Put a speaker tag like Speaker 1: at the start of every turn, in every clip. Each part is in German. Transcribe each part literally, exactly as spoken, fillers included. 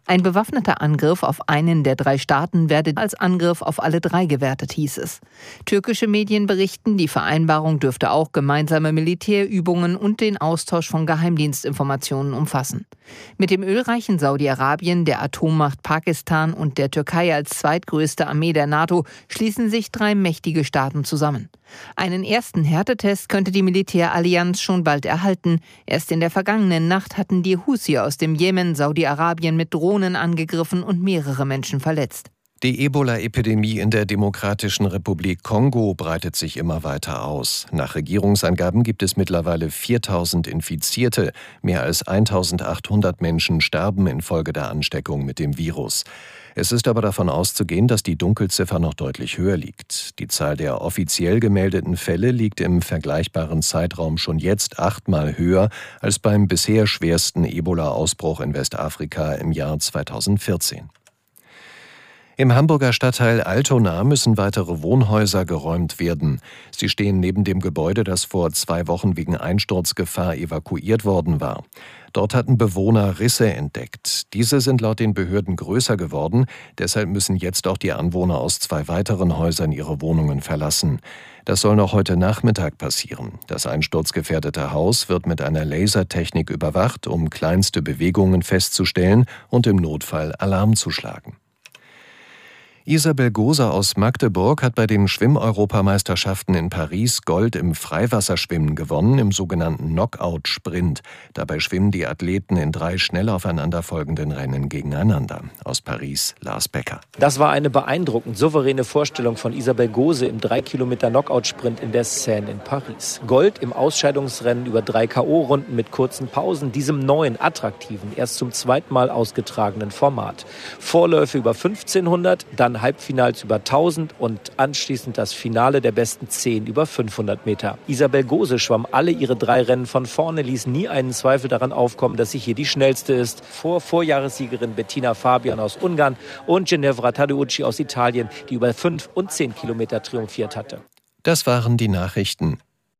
Speaker 1: Ein bewaffneter Angriff auf einen der drei Staaten werde als Angriff auf alle drei gewertet, hieß es. Türkische Medien berichten, die Vereinbarung dürfte auch gemeinsame Militärübungen und den Austausch von Geheimdienstinformationen umfassen. Mit dem ölreichen Saudi-Arabien, der Atommacht Pakistan und der Türkei als zweitgrößte Armee der NATO schließen sich drei mächtige Staaten zusammen. Einen ersten Härtetest könnte die Militärallianz schon bald erhalten. Erst in der vergangenen Nacht hatten die Husi aus dem Jemen Saudi-Arabien mit Drohnen angegriffen und mehrere Menschen verletzt.
Speaker 2: Die Ebola-Epidemie in der Demokratischen Republik Kongo breitet sich immer weiter aus. Nach Regierungsangaben gibt es mittlerweile viertausend Infizierte. Mehr als eintausendachthundert Menschen sterben infolge der Ansteckung mit dem Virus. Es ist aber davon auszugehen, dass die Dunkelziffer noch deutlich höher liegt. Die Zahl der offiziell gemeldeten Fälle liegt im vergleichbaren Zeitraum schon jetzt achtmal höher als beim bisher schwersten Ebola-Ausbruch in Westafrika im Jahr zweitausendvierzehn. Im Hamburger Stadtteil Altona müssen weitere Wohnhäuser geräumt werden. Sie stehen neben dem Gebäude, das vor zwei Wochen wegen Einsturzgefahr evakuiert worden war. Dort hatten Bewohner Risse entdeckt. Diese sind laut den Behörden größer geworden. Deshalb müssen jetzt auch die Anwohner aus zwei weiteren Häusern ihre Wohnungen verlassen. Das soll noch heute Nachmittag passieren. Das einsturzgefährdete Haus wird mit einer Lasertechnik überwacht, um kleinste Bewegungen festzustellen und im Notfall Alarm zu schlagen. Isabel Gose aus Magdeburg hat bei den Schwimm-Europameisterschaften in Paris Gold im Freiwasserschwimmen gewonnen, im sogenannten Knockout-Sprint. Dabei schwimmen die Athleten in drei schnell aufeinanderfolgenden Rennen gegeneinander. Aus Paris, Lars Becker.
Speaker 3: Das war eine beeindruckend souveräne Vorstellung von Isabel Gose im drei Kilometer Knockout-Sprint in der Seine in Paris. Gold im Ausscheidungsrennen über drei K O-Runden mit kurzen Pausen, diesem neuen, attraktiven, erst zum zweiten Mal ausgetragenen Format. Vorläufe über fünfzehnhundert, dann Halbfinals über tausend und anschließend das Finale der besten zehn über fünfhundert Meter. Isabel Gose schwamm alle ihre drei Rennen von vorne, ließ nie einen Zweifel daran aufkommen, dass sie hier die schnellste ist. Vor Vorjahressiegerin Bettina Fabian aus Ungarn und Ginevra Tadeucci aus Italien, die über fünf und zehn Kilometer triumphiert hatte.
Speaker 2: Das waren die Nachrichten.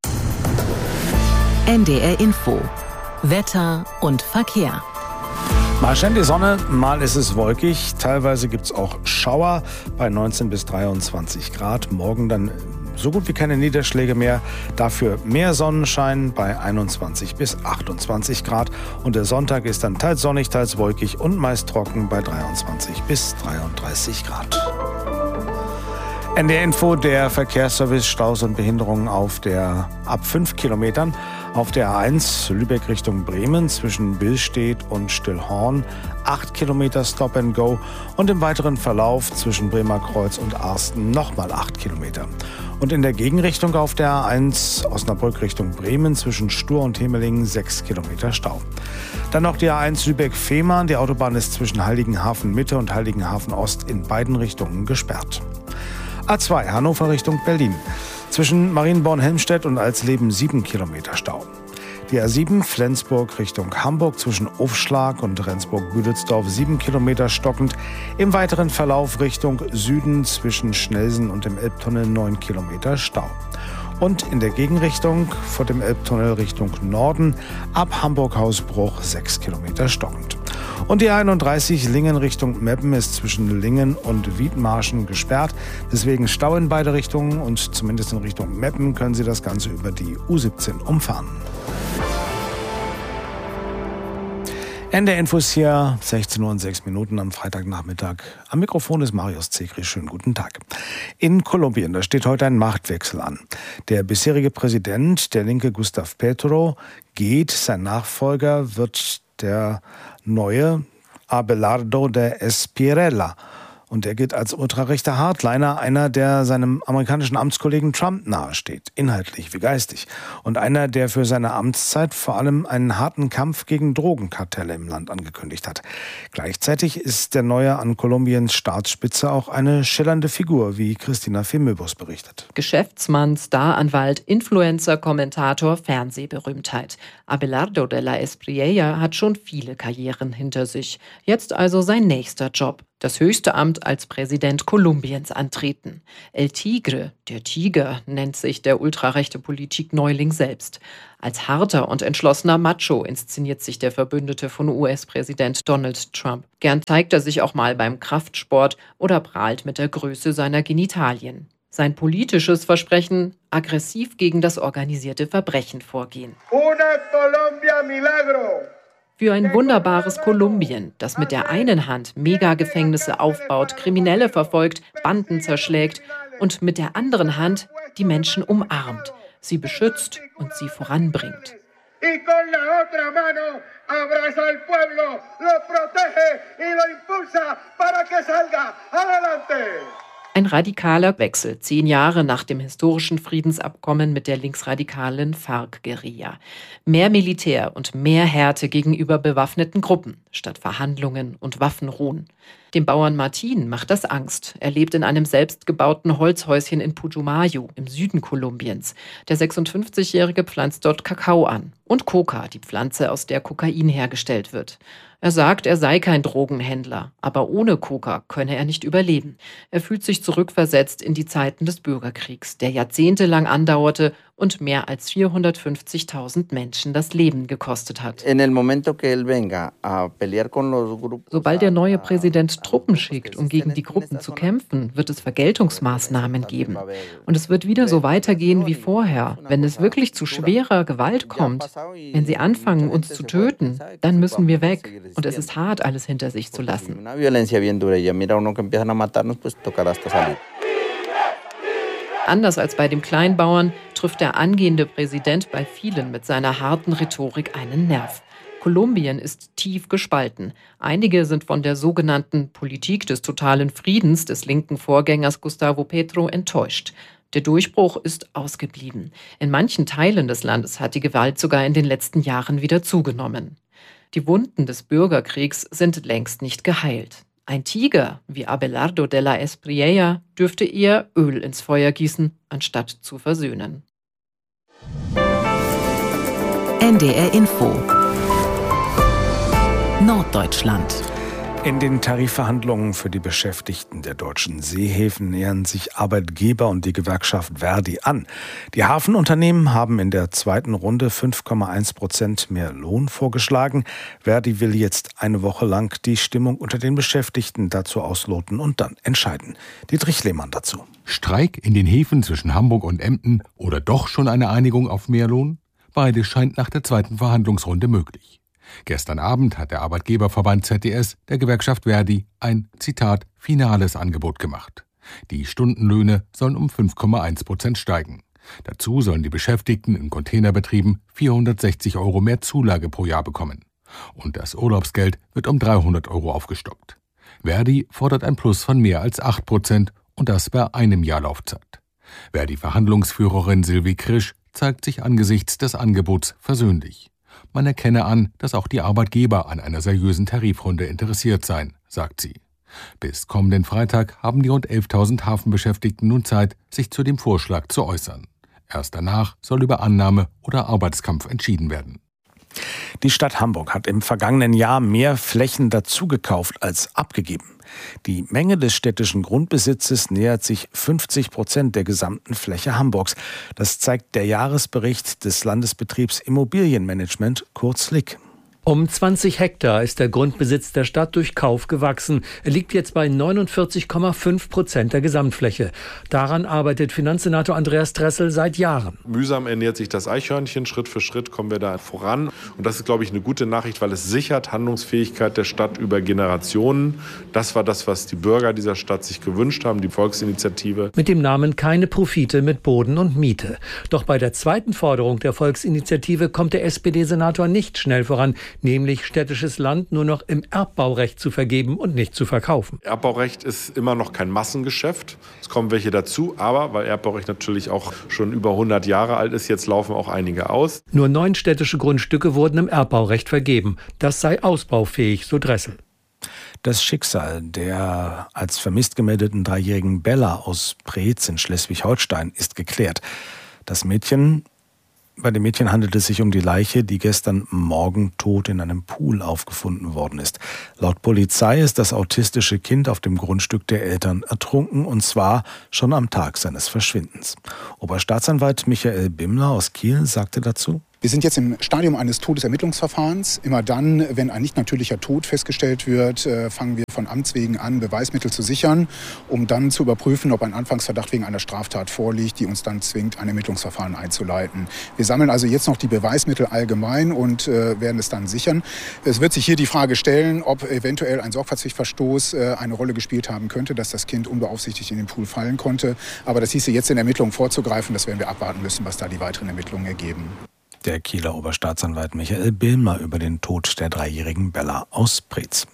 Speaker 4: N D R Info. Wetter und Verkehr.
Speaker 5: Mal scheint die Sonne, mal ist es wolkig. Teilweise gibt es auch Schauer bei neunzehn bis dreiundzwanzig Grad. Morgen dann so gut wie keine Niederschläge mehr. Dafür mehr Sonnenschein bei einundzwanzig bis achtundzwanzig Grad. Und der Sonntag ist dann teils sonnig, teils wolkig und meist trocken bei dreiundzwanzig bis dreiunddreißig Grad. N D R Info, der Verkehrsservice, Staus und Behinderungen auf der ab fünf Kilometern. Auf der A eins Lübeck Richtung Bremen zwischen Billstedt und Stillhorn acht Kilometer Stop and Go und im weiteren Verlauf zwischen Bremer Kreuz und Arsten nochmal acht Kilometer. Und in der Gegenrichtung auf der A eins Osnabrück Richtung Bremen zwischen Stur und Hemelingen sechs Kilometer Stau. Dann noch die A eins Lübeck-Fehmarn. Die Autobahn ist zwischen Heiligenhafen Mitte und Heiligenhafen Ost in beiden Richtungen gesperrt. A zwei Hannover Richtung Berlin. Zwischen Marienborn-Helmstedt und Alsleben sieben Kilometer Stau. Die A sieben Flensburg Richtung Hamburg zwischen Aufschlag und Rendsburg-Büdelsdorf sieben Kilometer stockend. Im weiteren Verlauf Richtung Süden zwischen Schnelsen und dem Elbtunnel neun Kilometer Stau. Und in der Gegenrichtung vor dem Elbtunnel Richtung Norden ab Hamburg-Hausbruch sechs Kilometer stockend. Und die A einunddreißig Lingen Richtung Meppen ist zwischen Lingen und Wiedmarschen gesperrt. Deswegen Stau in beide Richtungen und zumindest in Richtung Meppen können Sie das Ganze über die U siebzehn umfahren. Ende Infos hier, sechzehn Uhr und sechs Minuten am Freitagnachmittag. Am Mikrofon ist Marius Zekri. Schönen guten Tag. In Kolumbien, da steht heute ein Machtwechsel an. Der bisherige Präsident, der linke Gustavo Petro, geht. Sein Nachfolger wird der neue Abelardo de Espriella. Und er gilt als ultrarechter Hardliner, einer, der seinem amerikanischen Amtskollegen Trump nahesteht, inhaltlich wie geistig. Und einer, der für seine Amtszeit vor allem einen harten Kampf gegen Drogenkartelle im Land angekündigt hat. Gleichzeitig ist der Neue an Kolumbiens Staatsspitze auch eine schillernde Figur, wie Christina Femöbus berichtet.
Speaker 6: Geschäftsmann, Staranwalt, Influencer, Kommentator, Fernsehberühmtheit. Abelardo de la Espriella hat schon viele Karrieren hinter sich. Jetzt also sein nächster Job. das höchste Amt als Präsident Kolumbiens antreten. El Tigre, der Tiger, nennt sich der ultrarechte Politikneuling selbst. Als harter und entschlossener Macho inszeniert sich der Verbündete von U S-Präsident Donald Trump. Gern zeigt er sich auch mal beim Kraftsport oder prahlt mit der Größe seiner Genitalien. Sein politisches Versprechen: aggressiv gegen das organisierte Verbrechen vorgehen. Una Colombia Milagro. Für ein wunderbares Kolumbien, das mit der einen Hand Megagefängnisse aufbaut, Kriminelle verfolgt, Banden zerschlägt und mit der anderen Hand die Menschen umarmt, sie beschützt und sie voranbringt. Ein radikaler Wechsel, zehn Jahre nach dem historischen Friedensabkommen mit der linksradikalen FARC-Guerilla. Mehr Militär und mehr Härte gegenüber bewaffneten Gruppen, statt Verhandlungen und Waffenruhen. Dem Bauern Martin macht das Angst. Er lebt in einem selbstgebauten Holzhäuschen in Putumayo im Süden Kolumbiens. Der sechsundfünfzigjährige pflanzt dort Kakao an und Coca, die Pflanze, aus der Kokain hergestellt wird. Er sagt, er sei kein Drogenhändler, aber ohne Coca könne er nicht überleben. Er fühlt sich zurückversetzt in die Zeiten des Bürgerkriegs, der jahrzehntelang andauerte und mehr als vierhundertfünfzigtausend Menschen das Leben gekostet hat. Sobald der neue Präsident Truppen schickt, um gegen die Gruppen zu kämpfen, wird es Vergeltungsmaßnahmen geben. Und es wird wieder so weitergehen wie vorher. Wenn es wirklich zu schwerer Gewalt kommt, wenn sie anfangen, uns zu töten, dann müssen wir weg. Und es ist hart, alles hinter sich zu lassen. Anders als bei dem Kleinbauern trifft der angehende Präsident bei vielen mit seiner harten Rhetorik einen Nerv. Kolumbien ist tief gespalten. Einige sind von der sogenannten Politik des totalen Friedens des linken Vorgängers Gustavo Petro enttäuscht. Der Durchbruch ist ausgeblieben. In manchen Teilen des Landes hat die Gewalt sogar in den letzten Jahren wieder zugenommen. Die Wunden des Bürgerkriegs sind längst nicht geheilt. Ein Tiger wie Abelardo de la Espriella dürfte eher Öl ins Feuer gießen, anstatt zu versöhnen.
Speaker 4: N D R Info Norddeutschland.
Speaker 5: In den Tarifverhandlungen für die Beschäftigten der deutschen Seehäfen nähern sich Arbeitgeber und die Gewerkschaft Verdi an. Die Hafenunternehmen haben in der zweiten Runde fünf Komma eins Prozent mehr Lohn vorgeschlagen. Verdi will jetzt eine Woche lang die Stimmung unter den Beschäftigten dazu ausloten und dann entscheiden. Dietrich Lehmann dazu.
Speaker 7: Streik in den Häfen zwischen Hamburg und Emden oder doch schon eine Einigung auf mehr Lohn? Beides scheint nach der zweiten Verhandlungsrunde möglich. Gestern Abend hat der Arbeitgeberverband Z D S der Gewerkschaft Verdi ein, Zitat, finales Angebot gemacht. Die Stundenlöhne sollen um fünf Komma eins Prozent steigen. Dazu sollen die Beschäftigten in Containerbetrieben vierhundertsechzig Euro mehr Zulage pro Jahr bekommen. Und das Urlaubsgeld wird um dreihundert Euro aufgestockt. Verdi fordert ein Plus von mehr als acht Prozent und das bei einem Jahr Laufzeit. Verdi-Verhandlungsführerin Sylvie Krisch zeigt sich angesichts des Angebots versöhnlich. Man erkenne an, dass auch die Arbeitgeber an einer seriösen Tarifrunde interessiert seien, sagt sie. Bis kommenden Freitag haben die rund elftausend Hafenbeschäftigten nun Zeit, sich zu dem Vorschlag zu äußern. Erst danach soll über Annahme oder Arbeitskampf entschieden werden.
Speaker 5: Die Stadt Hamburg hat im vergangenen Jahr mehr Flächen dazugekauft als abgegeben. Die Menge des städtischen Grundbesitzes nähert sich fünfzig Prozent der gesamten Fläche Hamburgs. Das zeigt der Jahresbericht des Landesbetriebs Immobilienmanagement, kurz L I C.
Speaker 8: Um zwanzig Hektar ist der Grundbesitz der Stadt durch Kauf gewachsen. Er liegt jetzt bei neunundvierzig Komma fünf Prozent der Gesamtfläche. Daran arbeitet Finanzsenator Andreas Dressel seit Jahren.
Speaker 9: Mühsam ernährt sich das Eichhörnchen. Schritt für Schritt kommen wir da voran. Und das ist, glaube ich, eine gute Nachricht, weil es sichert Handlungsfähigkeit der Stadt über Generationen. Das war das, was die Bürger dieser Stadt sich gewünscht haben, die Volksinitiative.
Speaker 8: Mit dem Namen Keine Profite mit Boden und Miete. Doch bei der zweiten Forderung der Volksinitiative kommt der S P D-Senator nicht schnell voran, nämlich städtisches Land nur noch im Erbbaurecht zu vergeben und nicht zu verkaufen.
Speaker 9: Erbbaurecht ist immer noch kein Massengeschäft. Es kommen welche dazu, aber weil Erbbaurecht natürlich auch schon über hundert Jahre alt ist, jetzt laufen auch einige aus.
Speaker 8: Nur neun städtische Grundstücke wurden im Erbbaurecht vergeben. Das sei ausbaufähig, so Dressel.
Speaker 5: Das Schicksal der als vermisst gemeldeten dreijährigen Bella aus Preetz in Schleswig-Holstein ist geklärt. Das Mädchen Bei dem Mädchen handelt es sich um die Leiche, die gestern Morgen tot in einem Pool aufgefunden worden ist. Laut Polizei ist das autistische Kind auf dem Grundstück der Eltern ertrunken, und zwar schon am Tag seines Verschwindens. Oberstaatsanwalt Michael Bimmler aus Kiel sagte dazu:
Speaker 10: Wir sind jetzt im Stadium eines Todesermittlungsverfahrens. Immer dann, wenn ein nicht natürlicher Tod festgestellt wird, fangen wir von Amts wegen an, Beweismittel zu sichern, um dann zu überprüfen, ob ein Anfangsverdacht wegen einer Straftat vorliegt, die uns dann zwingt, ein Ermittlungsverfahren einzuleiten. Wir sammeln also jetzt noch die Beweismittel allgemein und äh, werden es dann sichern. Es wird sich hier die Frage stellen, ob eventuell ein Sorgfaltspflichtverstoß äh, eine Rolle gespielt haben könnte, dass das Kind unbeaufsichtigt in den Pool fallen konnte. Aber das hieße jetzt in Ermittlungen vorzugreifen. Das werden wir abwarten müssen, was da die weiteren Ermittlungen ergeben.
Speaker 5: Der Kieler Oberstaatsanwalt Michael Bimmler über den Tod der dreijährigen Bella aus Preetz.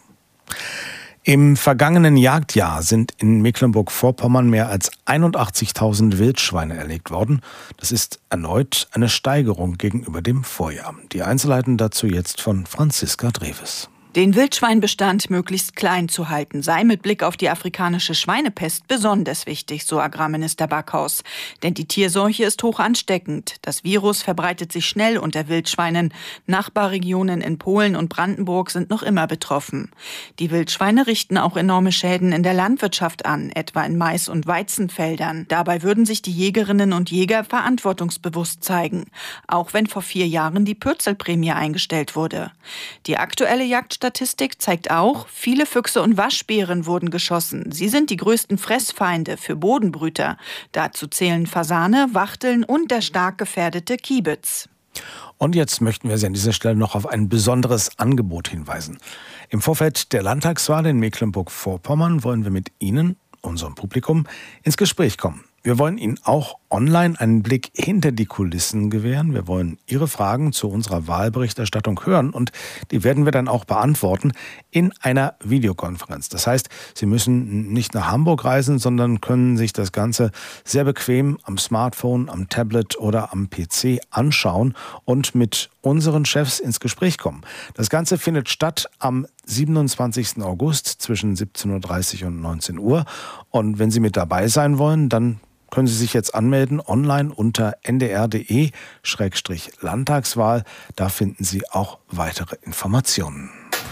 Speaker 5: Im vergangenen Jagdjahr sind in Mecklenburg-Vorpommern mehr als einundachtzigtausend Wildschweine erlegt worden. Das ist erneut eine Steigerung gegenüber dem Vorjahr. Die Einzelheiten dazu jetzt von Franziska Dreves.
Speaker 11: Den Wildschweinbestand möglichst klein zu halten, sei mit Blick auf die afrikanische Schweinepest besonders wichtig, so Agrarminister Backhaus. Denn die Tierseuche ist hoch ansteckend. Das Virus verbreitet sich schnell unter Wildschweinen. Nachbarregionen in Polen und Brandenburg sind noch immer betroffen. Die Wildschweine richten auch enorme Schäden in der Landwirtschaft an, etwa in Mais- und Weizenfeldern. Dabei würden sich die Jägerinnen und Jäger verantwortungsbewusst zeigen, auch wenn vor vier Jahren die Pürzelprämie eingestellt wurde. Die aktuelle Jagd Statistik zeigt auch, viele Füchse und Waschbären wurden geschossen. Sie sind die größten Fressfeinde für Bodenbrüter. Dazu zählen Fasane, Wachteln und der stark gefährdete Kiebitz.
Speaker 5: Und jetzt möchten wir Sie an dieser Stelle noch auf ein besonderes Angebot hinweisen. Im Vorfeld der Landtagswahl in Mecklenburg-Vorpommern wollen wir mit Ihnen, unserem Publikum, ins Gespräch kommen. Wir wollen Ihnen auch online einen Blick hinter die Kulissen gewähren. Wir wollen Ihre Fragen zu unserer Wahlberichterstattung hören, und die werden wir dann auch beantworten in einer Videokonferenz. Das heißt, Sie müssen nicht nach Hamburg reisen, sondern können sich das Ganze sehr bequem am Smartphone, am Tablet oder am P C anschauen und mit unseren Chefs ins Gespräch kommen. Das Ganze findet statt am siebenundzwanzigsten August zwischen siebzehn Uhr dreißig und neunzehn Uhr. Und wenn Sie mit dabei sein wollen, dann können Sie sich jetzt anmelden online unter n d r punkt d e Schrägstrich Landtagswahl. Da finden Sie auch weitere Informationen.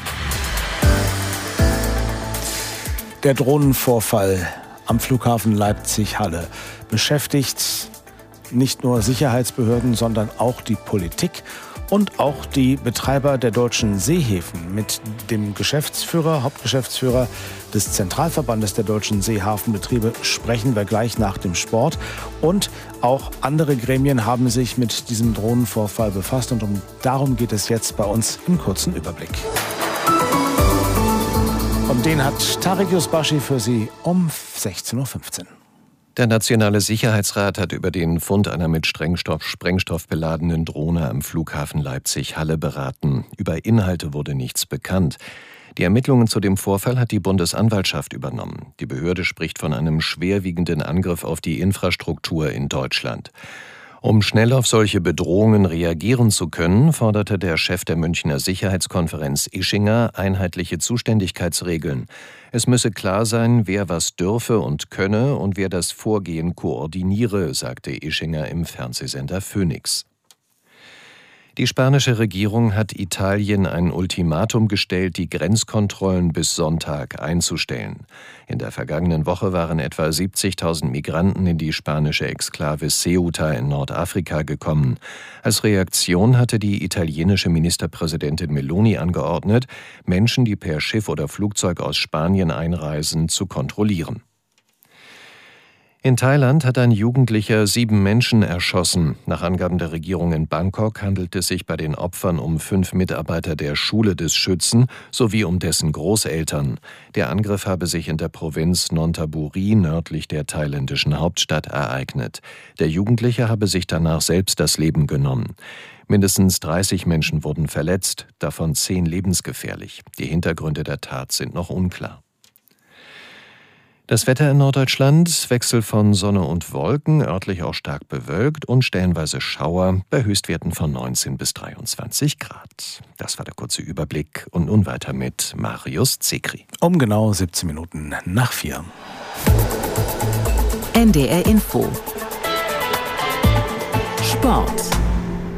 Speaker 5: Der Drohnenvorfall am Flughafen Leipzig-Halle beschäftigt nicht nur Sicherheitsbehörden, sondern auch die Politik und auch die Betreiber der deutschen Seehäfen. Mit dem Geschäftsführer, Hauptgeschäftsführer des Zentralverbandes der deutschen Seehafenbetriebe sprechen wir gleich nach dem Sport. Und auch andere Gremien haben sich mit diesem Drohnenvorfall befasst. Und um, darum geht es jetzt bei uns im kurzen Überblick. Und den hat Tarek Yusbashi für Sie um sechzehn Uhr fünfzehn.
Speaker 2: Der Nationale Sicherheitsrat hat über den Fund einer mit Sprengstoff, Sprengstoff beladenen Drohne am Flughafen Leipzig-Halle beraten. Über Inhalte wurde nichts bekannt. Die Ermittlungen zu dem Vorfall hat die Bundesanwaltschaft übernommen. Die Behörde spricht von einem schwerwiegenden Angriff auf die Infrastruktur in Deutschland. Um schnell auf solche Bedrohungen reagieren zu können, forderte der Chef der Münchner Sicherheitskonferenz Ischinger einheitliche Zuständigkeitsregeln. Es müsse klar sein, wer was dürfe und könne und wer das Vorgehen koordiniere, sagte Ischinger im Fernsehsender Phoenix. Die spanische Regierung hat Italien ein Ultimatum gestellt, die Grenzkontrollen bis Sonntag einzustellen. In der vergangenen Woche waren etwa siebzigtausend Migranten in die spanische Exklave Ceuta in Nordafrika gekommen. Als Reaktion hatte die italienische Ministerpräsidentin Meloni angeordnet, Menschen, die per Schiff oder Flugzeug aus Spanien einreisen, zu kontrollieren. In Thailand hat ein Jugendlicher sieben Menschen erschossen. Nach Angaben der Regierung in Bangkok handelt es sich bei den Opfern um fünf Mitarbeiter der Schule des Schützen sowie um dessen Großeltern. Der Angriff habe sich in der Provinz Nonthaburi nördlich der thailändischen Hauptstadt ereignet. Der Jugendliche habe sich danach selbst das Leben genommen. Mindestens dreißig Menschen wurden verletzt, davon zehn lebensgefährlich. Die Hintergründe der Tat sind noch unklar. Das Wetter in Norddeutschland: Wechsel von Sonne und Wolken, örtlich auch stark bewölkt und stellenweise Schauer bei Höchstwerten von neunzehn bis dreiundzwanzig Grad. Das war der kurze Überblick und nun weiter mit Marius Zekri.
Speaker 5: Um genau siebzehn Minuten nach vier.
Speaker 4: N D R Info. Sport.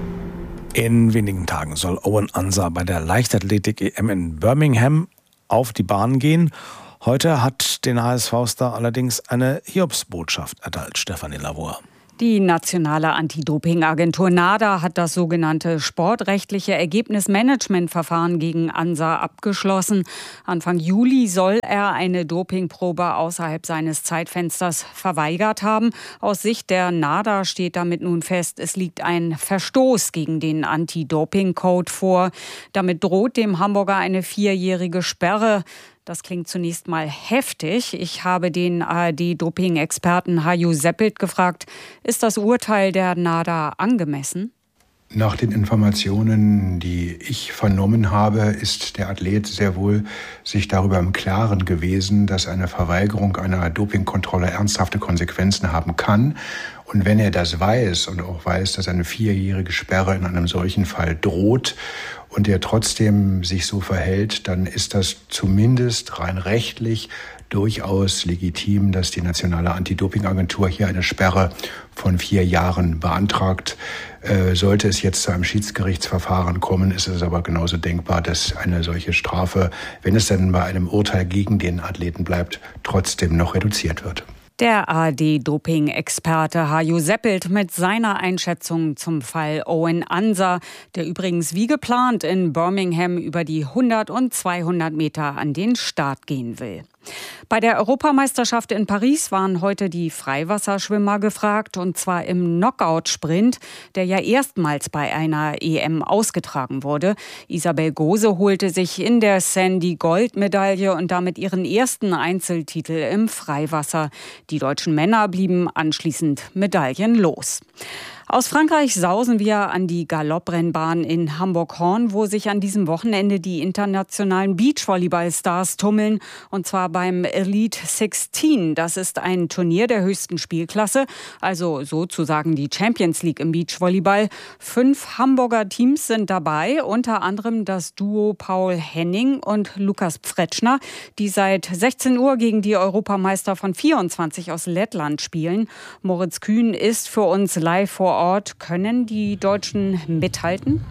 Speaker 5: In wenigen Tagen soll Owen Ansah bei der Leichtathletik-E M in Birmingham auf die Bahn gehen. Heute hat den H S V-Star allerdings eine Hiobsbotschaft erteilt, Stefanie Lavoie.
Speaker 12: Die nationale Anti-Doping-Agentur NADA hat das sogenannte sportrechtliche Ergebnismanagementverfahren gegen Ansah abgeschlossen. Anfang Juli soll er eine Dopingprobe außerhalb seines Zeitfensters verweigert haben. Aus Sicht der NADA steht damit nun fest, es liegt ein Verstoß gegen den Anti-Doping-Code vor. Damit droht dem Hamburger eine vierjährige Sperre. Das klingt zunächst mal heftig. Ich habe den A R D-Doping-Experten Hajo Seppelt gefragt, ist das Urteil der NADA angemessen?
Speaker 13: Nach den Informationen, die ich vernommen habe, ist der Athlet sehr wohl sich darüber im Klaren gewesen, dass eine Verweigerung einer Dopingkontrolle ernsthafte Konsequenzen haben kann. Und wenn er das weiß und auch weiß, dass eine vierjährige Sperre in einem solchen Fall droht und er trotzdem sich so verhält, dann ist das zumindest rein rechtlich durchaus legitim, dass die Nationale Anti-Doping-Agentur hier eine Sperre von vier Jahren beantragt. Äh, sollte es jetzt zu einem Schiedsgerichtsverfahren kommen, ist es aber genauso denkbar, dass eine solche Strafe, wenn es dann bei einem Urteil gegen den Athleten bleibt, trotzdem noch reduziert wird.
Speaker 12: Der A R D-Doping-Experte Hajo Seppelt mit seiner Einschätzung zum Fall Owen Ansah, der übrigens wie geplant in Birmingham über die hundert und zweihundert Meter an den Start gehen will. Bei der Europameisterschaft in Paris waren heute die Freiwasserschwimmer gefragt, und zwar im Knockout-Sprint, der ja erstmals bei einer E M ausgetragen wurde. Isabel Gose holte sich in der Seine die Goldmedaille und damit ihren ersten Einzeltitel im Freiwasser. Die deutschen Männer blieben anschließend medaillenlos. Aus Frankreich sausen wir an die Galopprennbahn in Hamburg-Horn, wo sich an diesem Wochenende die internationalen Beachvolleyball-Stars tummeln. Und zwar beim Elite sechzehn. Das ist ein Turnier der höchsten Spielklasse, also sozusagen die Champions League im Beachvolleyball. Fünf Hamburger Teams sind dabei, unter anderem das Duo Paul Henning und Lukas Pfretschner, die seit sechzehn Uhr gegen die Europameister von vierundzwanzig aus Lettland spielen. Moritz Kühn ist für uns live vor Ort. Können die Deutschen mithalten?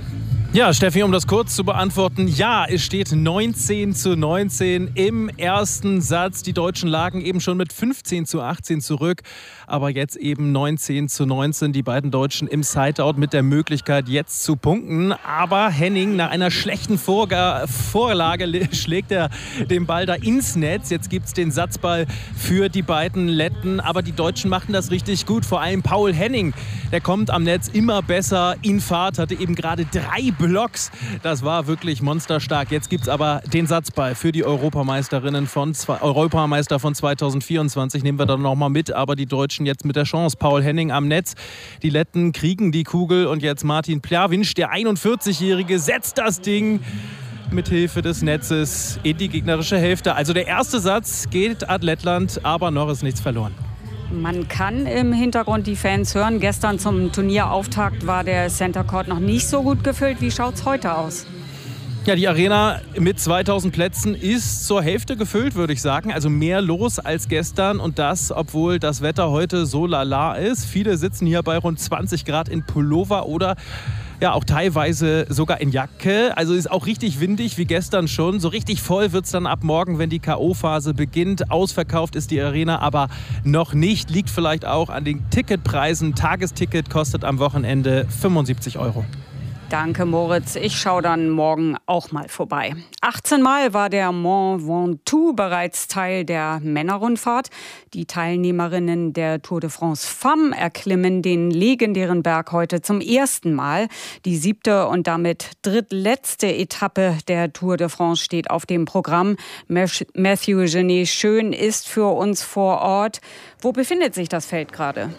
Speaker 14: Ja, Steffi, um das kurz zu beantworten, ja, es steht neunzehn zu neunzehn im ersten Satz. Die Deutschen lagen eben schon mit fünfzehn zu achtzehn zurück, aber jetzt eben neunzehn zu neunzehn. Die beiden Deutschen im Sideout mit der Möglichkeit, jetzt zu punkten. Aber Henning, nach einer schlechten Vorga- Vorlage schlägt er den Ball da ins Netz. Jetzt gibt es den Satzball für die beiden Letten, aber die Deutschen machten das richtig gut. Vor allem Paul Henning, der kommt am Netz immer besser in Fahrt, hatte eben gerade drei Blocks. Das war wirklich monsterstark. Jetzt gibt es aber den Satzball für die Europameisterinnen von zwei, Europameister von zwanzig vierundzwanzig. Nehmen wir dann nochmal mit, aber die Deutschen jetzt mit der Chance. Paul Henning am Netz. Die Letten kriegen die Kugel und jetzt Martin Pljavin, der einundvierzigjährige, setzt das Ding mit Hilfe des Netzes in die gegnerische Hälfte. Also der erste Satz geht ad Lettland, aber noch ist nichts verloren.
Speaker 12: Man kann im Hintergrund die Fans hören. Gestern zum Turnierauftakt war der Center Court noch nicht so gut gefüllt. Wie schaut es heute aus?
Speaker 14: Ja, die Arena mit zweitausend Plätzen ist zur Hälfte gefüllt, würde ich sagen. Also mehr los als gestern, und das, obwohl das Wetter heute so lala ist. Viele sitzen hier bei rund zwanzig Grad in Pullover oder ja auch teilweise sogar in Jacke. Also ist auch richtig windig, wie gestern schon. So richtig voll wird es dann ab morgen, wenn die K O-Phase beginnt. Ausverkauft ist die Arena aber noch nicht. Liegt vielleicht auch an den Ticketpreisen. Tagesticket kostet am Wochenende fünfundsiebzig Euro.
Speaker 12: Danke, Moritz. Ich schaue dann morgen auch mal vorbei. achtzehn Mal war der Mont Ventoux bereits Teil der Männerrundfahrt. Die Teilnehmerinnen der Tour de France Femmes erklimmen den legendären Berg heute zum ersten Mal. Die siebte und damit drittletzte Etappe der Tour de France steht auf dem Programm. Mathieu Genet-Schön ist für uns vor Ort. Wo befindet sich das Feld gerade?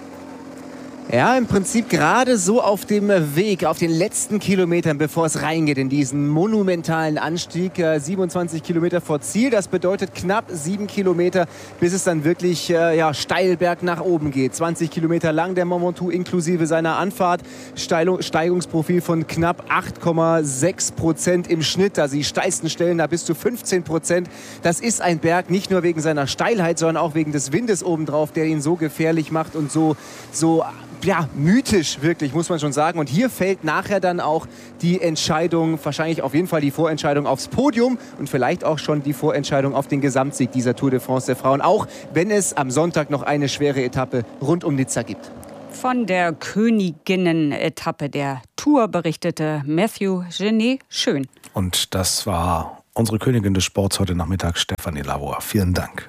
Speaker 15: Ja, im Prinzip gerade so auf dem Weg, auf den letzten Kilometern, bevor es reingeht in diesen monumentalen Anstieg. Äh, siebenundzwanzig Kilometer vor Ziel, das bedeutet knapp sieben Kilometer, bis es dann wirklich äh, ja, steil berg nach oben geht. zwanzig Kilometer lang der Mont Ventoux inklusive seiner Anfahrt. Steilung, Steigungsprofil von knapp acht Komma sechs Prozent im Schnitt. Also die steilsten Stellen da bis zu fünfzehn Prozent. Das ist ein Berg nicht nur wegen seiner Steilheit, sondern auch wegen des Windes obendrauf, der ihn so gefährlich macht und so, so ja, mythisch wirklich, muss man schon sagen. Und hier fällt nachher dann auch die Entscheidung, wahrscheinlich auf jeden Fall die Vorentscheidung aufs Podium und vielleicht auch schon die Vorentscheidung auf den Gesamtsieg dieser Tour de France der Frauen, auch wenn es am Sonntag noch eine schwere Etappe rund um Nizza gibt.
Speaker 12: Von der Königinnen-Etappe der Tour berichtete Matthew Genet Schön.
Speaker 5: Und das war unsere Königin des Sports heute Nachmittag, Stefanie Lavoie. Vielen Dank.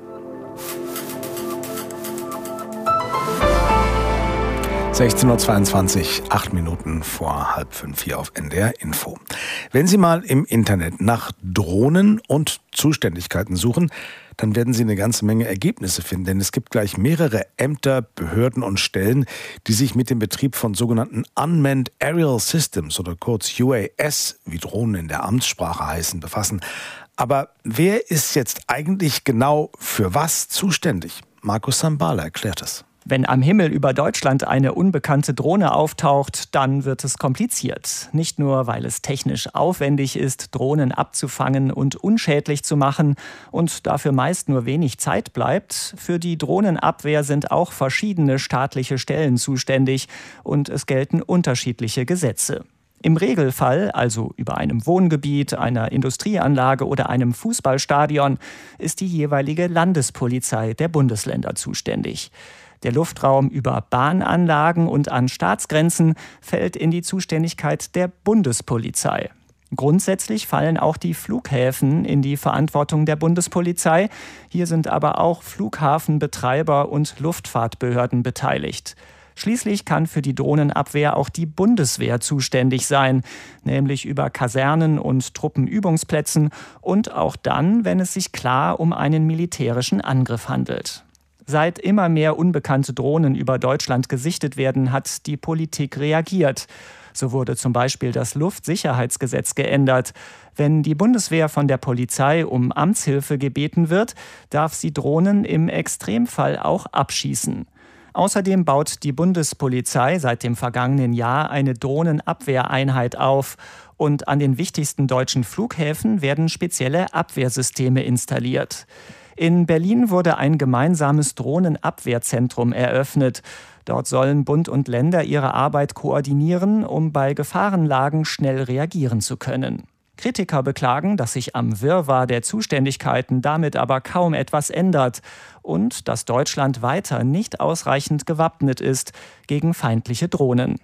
Speaker 5: sechzehn Uhr zweiundzwanzig, acht Minuten vor halb fünf hier auf N D R Info. Wenn Sie mal im Internet nach Drohnen und Zuständigkeiten suchen, dann werden Sie eine ganze Menge Ergebnisse finden. Denn es gibt gleich mehrere Ämter, Behörden und Stellen, die sich mit dem Betrieb von sogenannten Unmanned Aerial Systems oder kurz U A S, wie Drohnen in der Amtssprache heißen, befassen. Aber wer ist jetzt eigentlich genau für was zuständig? Markus Sambala erklärt es.
Speaker 16: Wenn am Himmel über Deutschland eine unbekannte Drohne auftaucht, dann wird es kompliziert. Nicht nur, weil es technisch aufwendig ist, Drohnen abzufangen und unschädlich zu machen und dafür meist nur wenig Zeit bleibt. Für die Drohnenabwehr sind auch verschiedene staatliche Stellen zuständig und es gelten unterschiedliche Gesetze. Im Regelfall, also über einem Wohngebiet, einer Industrieanlage oder einem Fußballstadion, ist die jeweilige Landespolizei der Bundesländer zuständig. Der Luftraum über Bahnanlagen und an Staatsgrenzen fällt in die Zuständigkeit der Bundespolizei. Grundsätzlich fallen auch die Flughäfen in die Verantwortung der Bundespolizei. Hier sind aber auch Flughafenbetreiber und Luftfahrtbehörden beteiligt. Schließlich kann für die Drohnenabwehr auch die Bundeswehr zuständig sein, nämlich über Kasernen und Truppenübungsplätzen und auch dann, wenn es sich klar um einen militärischen Angriff handelt. Seit immer mehr unbekannte Drohnen über Deutschland gesichtet werden, hat die Politik reagiert. So wurde zum Beispiel das Luftsicherheitsgesetz geändert. Wenn die Bundeswehr von der Polizei um Amtshilfe gebeten wird, darf sie Drohnen im Extremfall auch abschießen. Außerdem baut die Bundespolizei seit dem vergangenen Jahr eine Drohnenabwehreinheit auf. Und an den wichtigsten deutschen Flughäfen werden spezielle Abwehrsysteme installiert. In Berlin wurde ein gemeinsames Drohnenabwehrzentrum eröffnet. Dort sollen Bund und Länder ihre Arbeit koordinieren, um bei Gefahrenlagen schnell reagieren zu können. Kritiker beklagen, dass sich am Wirrwarr der Zuständigkeiten damit aber kaum etwas ändert und dass Deutschland weiter nicht ausreichend gewappnet ist gegen feindliche Drohnen.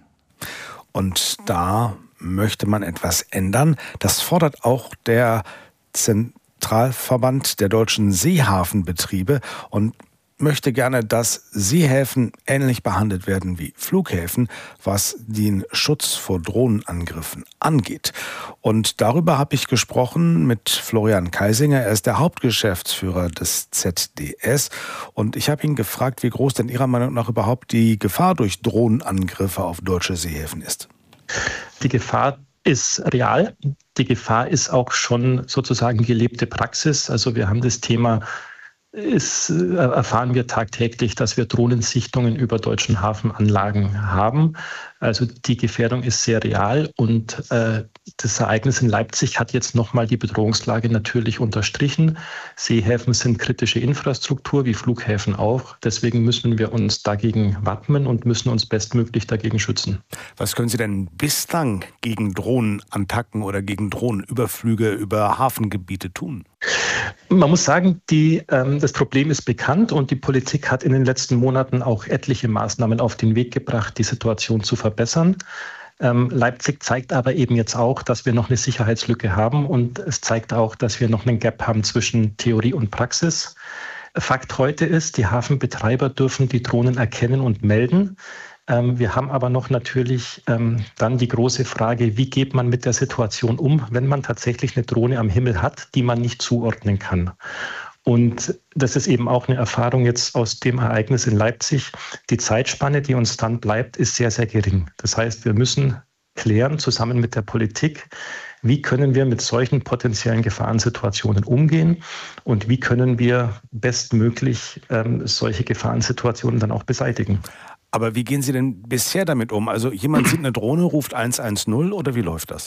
Speaker 5: Und da möchte man etwas ändern. Das fordert auch der Zentralverband der deutschen Seehafenbetriebe und möchte gerne, dass Seehäfen ähnlich behandelt werden wie Flughäfen, was den Schutz vor Drohnenangriffen angeht. Und darüber habe ich gesprochen mit Florian Kaisinger. Er ist der Hauptgeschäftsführer des Z D S. Und ich habe ihn gefragt, wie groß denn Ihrer Meinung nach überhaupt die Gefahr durch Drohnenangriffe auf deutsche Seehäfen ist.
Speaker 17: Die Gefahr ist real. Die Gefahr ist auch schon sozusagen gelebte Praxis. Also wir haben das Thema, ist, erfahren wir tagtäglich, dass wir Drohnensichtungen über deutschen Hafenanlagen haben. Also die Gefährdung ist sehr real und äh, das Ereignis in Leipzig hat jetzt nochmal die Bedrohungslage natürlich unterstrichen. Seehäfen sind kritische Infrastruktur, wie Flughäfen auch. Deswegen müssen wir uns dagegen wappnen und müssen uns bestmöglich dagegen schützen.
Speaker 5: Was können Sie denn bislang gegen Drohnenattacken oder gegen Drohnenüberflüge über Hafengebiete tun?
Speaker 17: Man muss sagen, die, ähm, das Problem ist bekannt und die Politik hat in den letzten Monaten auch etliche Maßnahmen auf den Weg gebracht, die Situation zu verbessern. Ähm, Leipzig zeigt aber eben jetzt auch, dass wir noch eine Sicherheitslücke haben und es zeigt auch, dass wir noch einen Gap haben zwischen Theorie und Praxis. Fakt heute ist, die Hafenbetreiber dürfen die Drohnen erkennen und melden. Ähm, wir haben aber noch natürlich ähm, dann die große Frage, wie geht man mit der Situation um, wenn man tatsächlich eine Drohne am Himmel hat, die man nicht zuordnen kann. Und das ist eben auch eine Erfahrung jetzt aus dem Ereignis in Leipzig. Die Zeitspanne, die uns dann bleibt, ist sehr, sehr gering. Das heißt, wir müssen klären, zusammen mit der Politik, wie können wir mit solchen potenziellen Gefahrensituationen umgehen und wie können wir bestmöglich ähm, solche Gefahrensituationen dann auch beseitigen.
Speaker 5: Aber wie gehen Sie denn bisher damit um? Also jemand sieht eine Drohne, ruft eins eins null oder wie läuft das?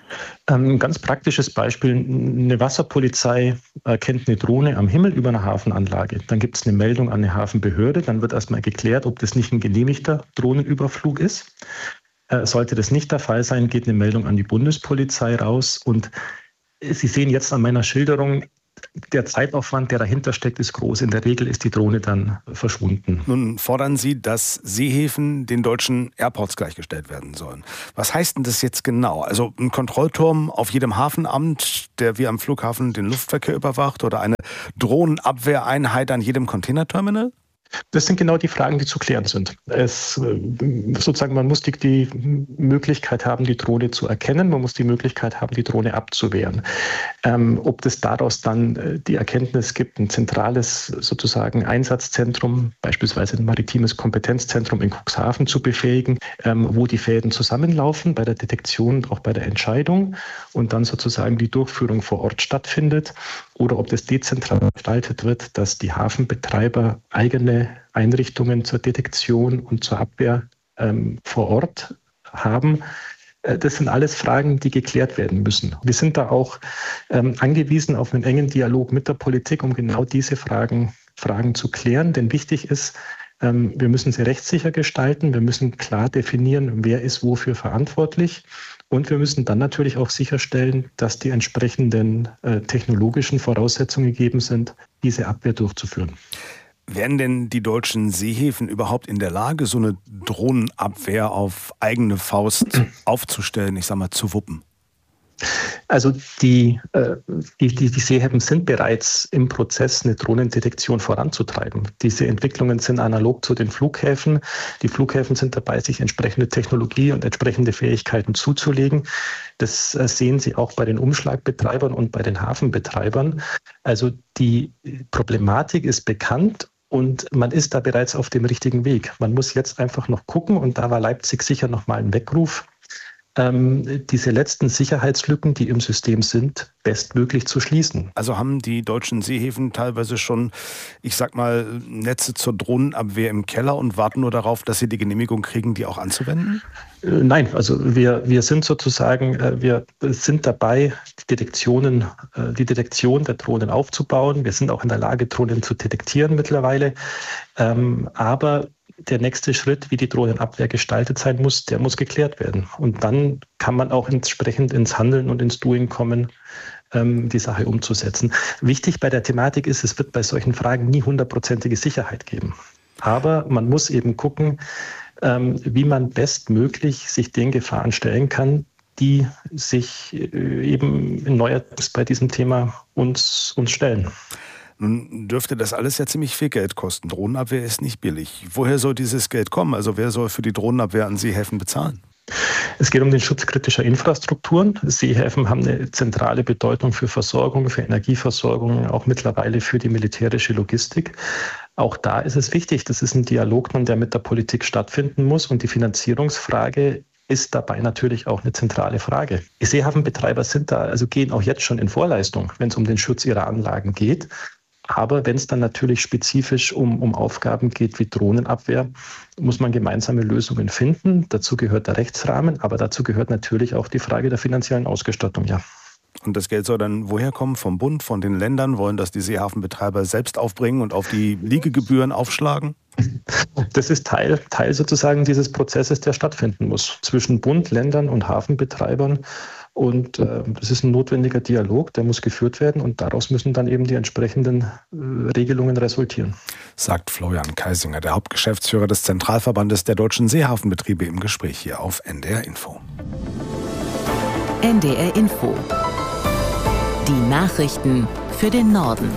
Speaker 17: Ein ganz praktisches Beispiel, eine Wasserpolizei erkennt eine Drohne am Himmel über einer Hafenanlage. Dann gibt es eine Meldung an eine Hafenbehörde, dann wird erstmal geklärt, ob das nicht ein genehmigter Drohnenüberflug ist. Sollte das nicht der Fall sein, geht eine Meldung an die Bundespolizei raus. Und Sie sehen jetzt an meiner Schilderung, der Zeitaufwand, der dahinter steckt, ist groß. In der Regel ist die Drohne dann verschwunden.
Speaker 5: Nun fordern Sie, dass Seehäfen den deutschen Airports gleichgestellt werden sollen. Was heißt denn das jetzt genau? Also ein Kontrollturm auf jedem Hafenamt, der wie am Flughafen den Luftverkehr überwacht, oder eine Drohnenabwehreinheit an jedem Containerterminal?
Speaker 17: Das sind genau die Fragen, die zu klären sind. Es, sozusagen, man muss die, die Möglichkeit haben, die Drohne zu erkennen. Man muss die Möglichkeit haben, die Drohne abzuwehren. Ähm, ob das daraus dann die Erkenntnis gibt, ein zentrales sozusagen Einsatzzentrum, beispielsweise ein maritimes Kompetenzzentrum in Cuxhaven zu befähigen, ähm, wo die Fäden zusammenlaufen bei der Detektion und auch bei der Entscheidung und dann sozusagen die Durchführung vor Ort stattfindet. Oder ob das dezentral gestaltet wird, dass die Hafenbetreiber eigene Einrichtungen zur Detektion und zur Abwehr ähm, vor Ort haben. Äh, das sind alles Fragen, die geklärt werden müssen. Wir sind da auch ähm, angewiesen auf einen engen Dialog mit der Politik, um genau diese Fragen, Fragen zu klären. Denn wichtig ist, ähm, wir müssen sie rechtssicher gestalten. Wir müssen klar definieren, wer ist wofür verantwortlich. Und wir müssen dann natürlich auch sicherstellen, dass die entsprechenden äh, technologischen Voraussetzungen gegeben sind, diese Abwehr durchzuführen.
Speaker 5: Wären denn die deutschen Seehäfen überhaupt in der Lage, so eine Drohnenabwehr auf eigene Faust aufzustellen, ich sag mal, zu wuppen?
Speaker 17: Also die, äh, die, die, die Seehäfen sind bereits im Prozess, eine Drohnendetektion voranzutreiben. Diese Entwicklungen sind analog zu den Flughäfen. Die Flughäfen sind dabei, sich entsprechende Technologie und entsprechende Fähigkeiten zuzulegen. Das äh, sehen Sie auch bei den Umschlagbetreibern und bei den Hafenbetreibern. Also die Problematik ist bekannt. Und man ist da bereits auf dem richtigen Weg. Man muss jetzt einfach noch gucken, und da war Leipzig sicher noch mal ein Weckruf, ähm, diese letzten Sicherheitslücken, die im System sind, bestmöglich zu schließen.
Speaker 5: Also haben die deutschen Seehäfen teilweise schon, ich sag mal, Netze zur Drohnenabwehr im Keller und warten nur darauf, dass sie die Genehmigung kriegen, die auch anzuwenden?
Speaker 17: Äh, nein, also wir, wir sind sozusagen, äh, wir sind dabei, die Detektionen, äh, die Detektion der Drohnen aufzubauen. Wir sind auch in der Lage, Drohnen zu detektieren mittlerweile. Ähm, aber der nächste Schritt, wie die Drohnenabwehr gestaltet sein muss, der muss geklärt werden. Und dann kann man auch entsprechend ins Handeln und ins Doing kommen, ähm, die Sache umzusetzen. Wichtig bei der Thematik ist, es wird bei solchen Fragen nie hundertprozentige Sicherheit geben. Aber man muss eben gucken, ähm, wie man bestmöglich sich den Gefahren stellen kann, die sich äh, eben neuerdings bei diesem Thema uns, uns stellen.
Speaker 5: Nun dürfte das alles ja ziemlich viel Geld kosten. Drohnenabwehr ist nicht billig. Woher soll dieses Geld kommen? Also wer soll für die Drohnenabwehr an Seehäfen bezahlen?
Speaker 17: Es geht um den Schutz kritischer Infrastrukturen. Seehäfen haben eine zentrale Bedeutung für Versorgung, für Energieversorgung, auch mittlerweile für die militärische Logistik. Auch da ist es wichtig, das ist ein Dialog, der mit der Politik stattfinden muss, und die Finanzierungsfrage ist dabei natürlich auch eine zentrale Frage. Die Seehafenbetreiber sind da, also gehen auch jetzt schon in Vorleistung, wenn es um den Schutz ihrer Anlagen geht. Aber wenn es dann natürlich spezifisch um, um Aufgaben geht wie Drohnenabwehr, muss man gemeinsame Lösungen finden. Dazu gehört der Rechtsrahmen, aber dazu gehört natürlich auch die Frage der finanziellen Ausgestattung, ja.
Speaker 5: Und das Geld soll dann woher kommen? Vom Bund, von den Ländern? Wollen das die Seehafenbetreiber selbst aufbringen und auf die Liegegebühren aufschlagen?
Speaker 17: Das ist Teil, Teil sozusagen dieses Prozesses, der stattfinden muss zwischen Bund, Ländern und Hafenbetreibern. Und äh, das ist ein notwendiger Dialog, der muss geführt werden, und daraus müssen dann eben die entsprechenden äh, Regelungen resultieren.
Speaker 5: Sagt Florian Kaisinger, der Hauptgeschäftsführer des Zentralverbandes der deutschen Seehafenbetriebe, im Gespräch hier auf N D R Info.
Speaker 4: N D R Info. Die Nachrichten für den Norden.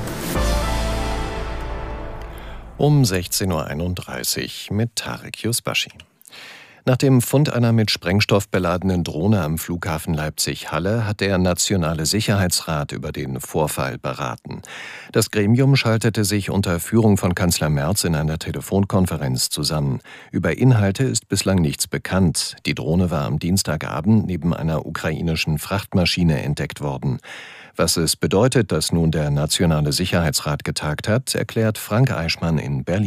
Speaker 2: Um sechzehn Uhr einunddreißig mit Tarek Yusbashi. Nach dem Fund einer mit Sprengstoff beladenen Drohne am Flughafen Leipzig-Halle hat der Nationale Sicherheitsrat über den Vorfall beraten. Das Gremium schaltete sich unter Führung von Kanzler Merz in einer Telefonkonferenz zusammen. Über Inhalte ist bislang nichts bekannt. Die Drohne war am Dienstagabend neben einer ukrainischen Frachtmaschine entdeckt worden. Was es bedeutet, dass nun der Nationale Sicherheitsrat getagt hat, erklärt Frank Eichmann in Berlin.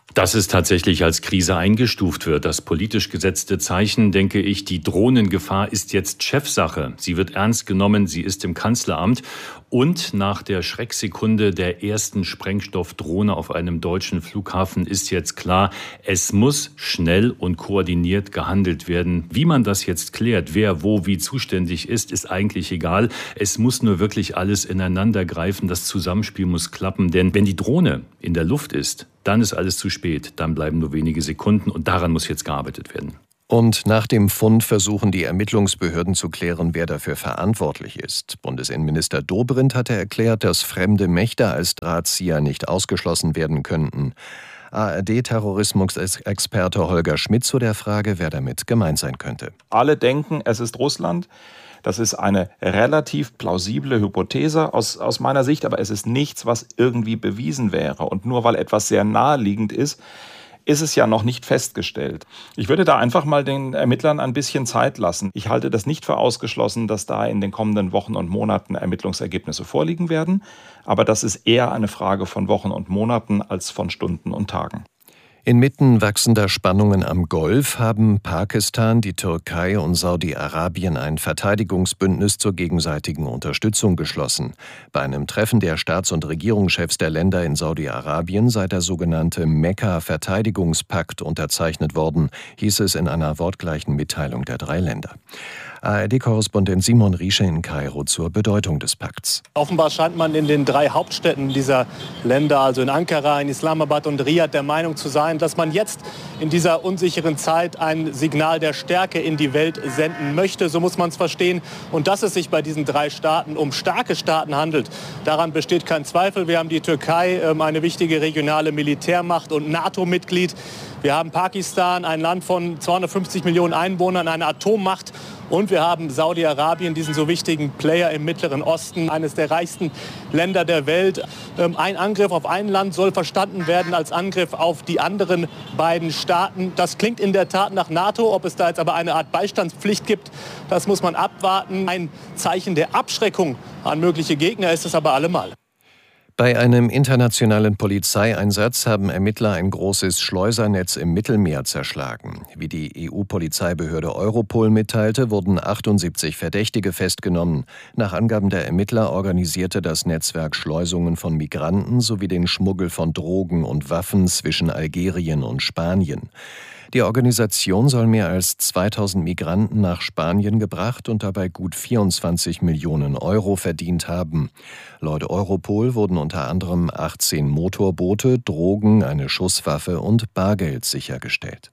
Speaker 18: Dass es tatsächlich als Krise eingestuft wird, das politisch gesetzte Zeichen, denke ich, die Drohnengefahr ist jetzt Chefsache. Sie wird ernst genommen, sie ist im Kanzleramt. Und nach der Schrecksekunde der ersten Sprengstoffdrohne auf einem deutschen Flughafen ist jetzt klar, es muss schnell und koordiniert gehandelt werden. Wie man das jetzt klärt, wer wo wie zuständig ist, ist eigentlich egal. Es muss nur wirklich alles ineinander greifen. Das Zusammenspiel muss klappen. Denn wenn die Drohne in der Luft ist, dann ist alles zu spät. Dann bleiben nur wenige Sekunden und daran muss jetzt gearbeitet werden.
Speaker 2: Und nach dem Fund versuchen die Ermittlungsbehörden zu klären, wer dafür verantwortlich ist. Bundesinnenminister Dobrindt hatte erklärt, dass fremde Mächte als Drahtzieher nicht ausgeschlossen werden könnten. A R D-Terrorismusexperte Holger Schmidt zu der Frage, wer damit gemeint sein könnte.
Speaker 19: Alle denken, es ist Russland. Das ist eine relativ plausible Hypothese aus, aus meiner Sicht, aber es ist nichts, was irgendwie bewiesen wäre. Und nur weil etwas sehr naheliegend ist, ist es ja noch nicht festgestellt. Ich würde da einfach mal den Ermittlern ein bisschen Zeit lassen. Ich halte das nicht für ausgeschlossen, dass da in den kommenden Wochen und Monaten Ermittlungsergebnisse vorliegen werden. Aber das ist eher eine Frage von Wochen und Monaten als von Stunden und Tagen.
Speaker 2: Inmitten wachsender Spannungen am Golf haben Pakistan, die Türkei und Saudi-Arabien ein Verteidigungsbündnis zur gegenseitigen Unterstützung geschlossen. Bei einem Treffen der Staats- und Regierungschefs der Länder in Saudi-Arabien sei der sogenannte Mekka-Verteidigungspakt unterzeichnet worden, hieß es in einer wortgleichen Mitteilung der drei Länder. A R D-Korrespondent Simon Riesche in Kairo zur Bedeutung des Pakts.
Speaker 20: Offenbar scheint man in den drei Hauptstädten dieser Länder, also in Ankara, in Islamabad und Riyadh, der Meinung zu sein, dass man jetzt in dieser unsicheren Zeit ein Signal der Stärke in die Welt senden möchte. So muss man es verstehen. Und dass es sich bei diesen drei Staaten um starke Staaten handelt, daran besteht kein Zweifel. Wir haben die Türkei, eine wichtige regionale Militärmacht und NATO-Mitglied. Wir haben Pakistan, ein Land von zweihundertfünfzig Millionen Einwohnern, eine Atommacht. Und wir haben Saudi-Arabien, diesen so wichtigen Player im Mittleren Osten, eines der reichsten Länder der Welt. Ein Angriff auf ein Land soll verstanden werden als Angriff auf die anderen beiden Staaten. Das klingt in der Tat nach NATO. Ob es da jetzt aber eine Art Beistandspflicht gibt, das muss man abwarten. Ein Zeichen der Abschreckung an mögliche Gegner ist es aber allemal.
Speaker 2: Bei einem internationalen Polizeieinsatz haben Ermittler ein großes Schleusernetz im Mittelmeer zerschlagen. Wie die E U-Polizeibehörde Europol mitteilte, wurden achtundsiebzig Verdächtige festgenommen. Nach Angaben der Ermittler organisierte das Netzwerk Schleusungen von Migranten sowie den Schmuggel von Drogen und Waffen zwischen Algerien und Spanien. Die Organisation soll mehr als zweitausend Migranten nach Spanien gebracht und dabei gut vierundzwanzig Millionen Euro verdient haben. Laut Europol wurden unter anderem achtzehn Motorboote, Drogen, eine Schusswaffe und Bargeld sichergestellt.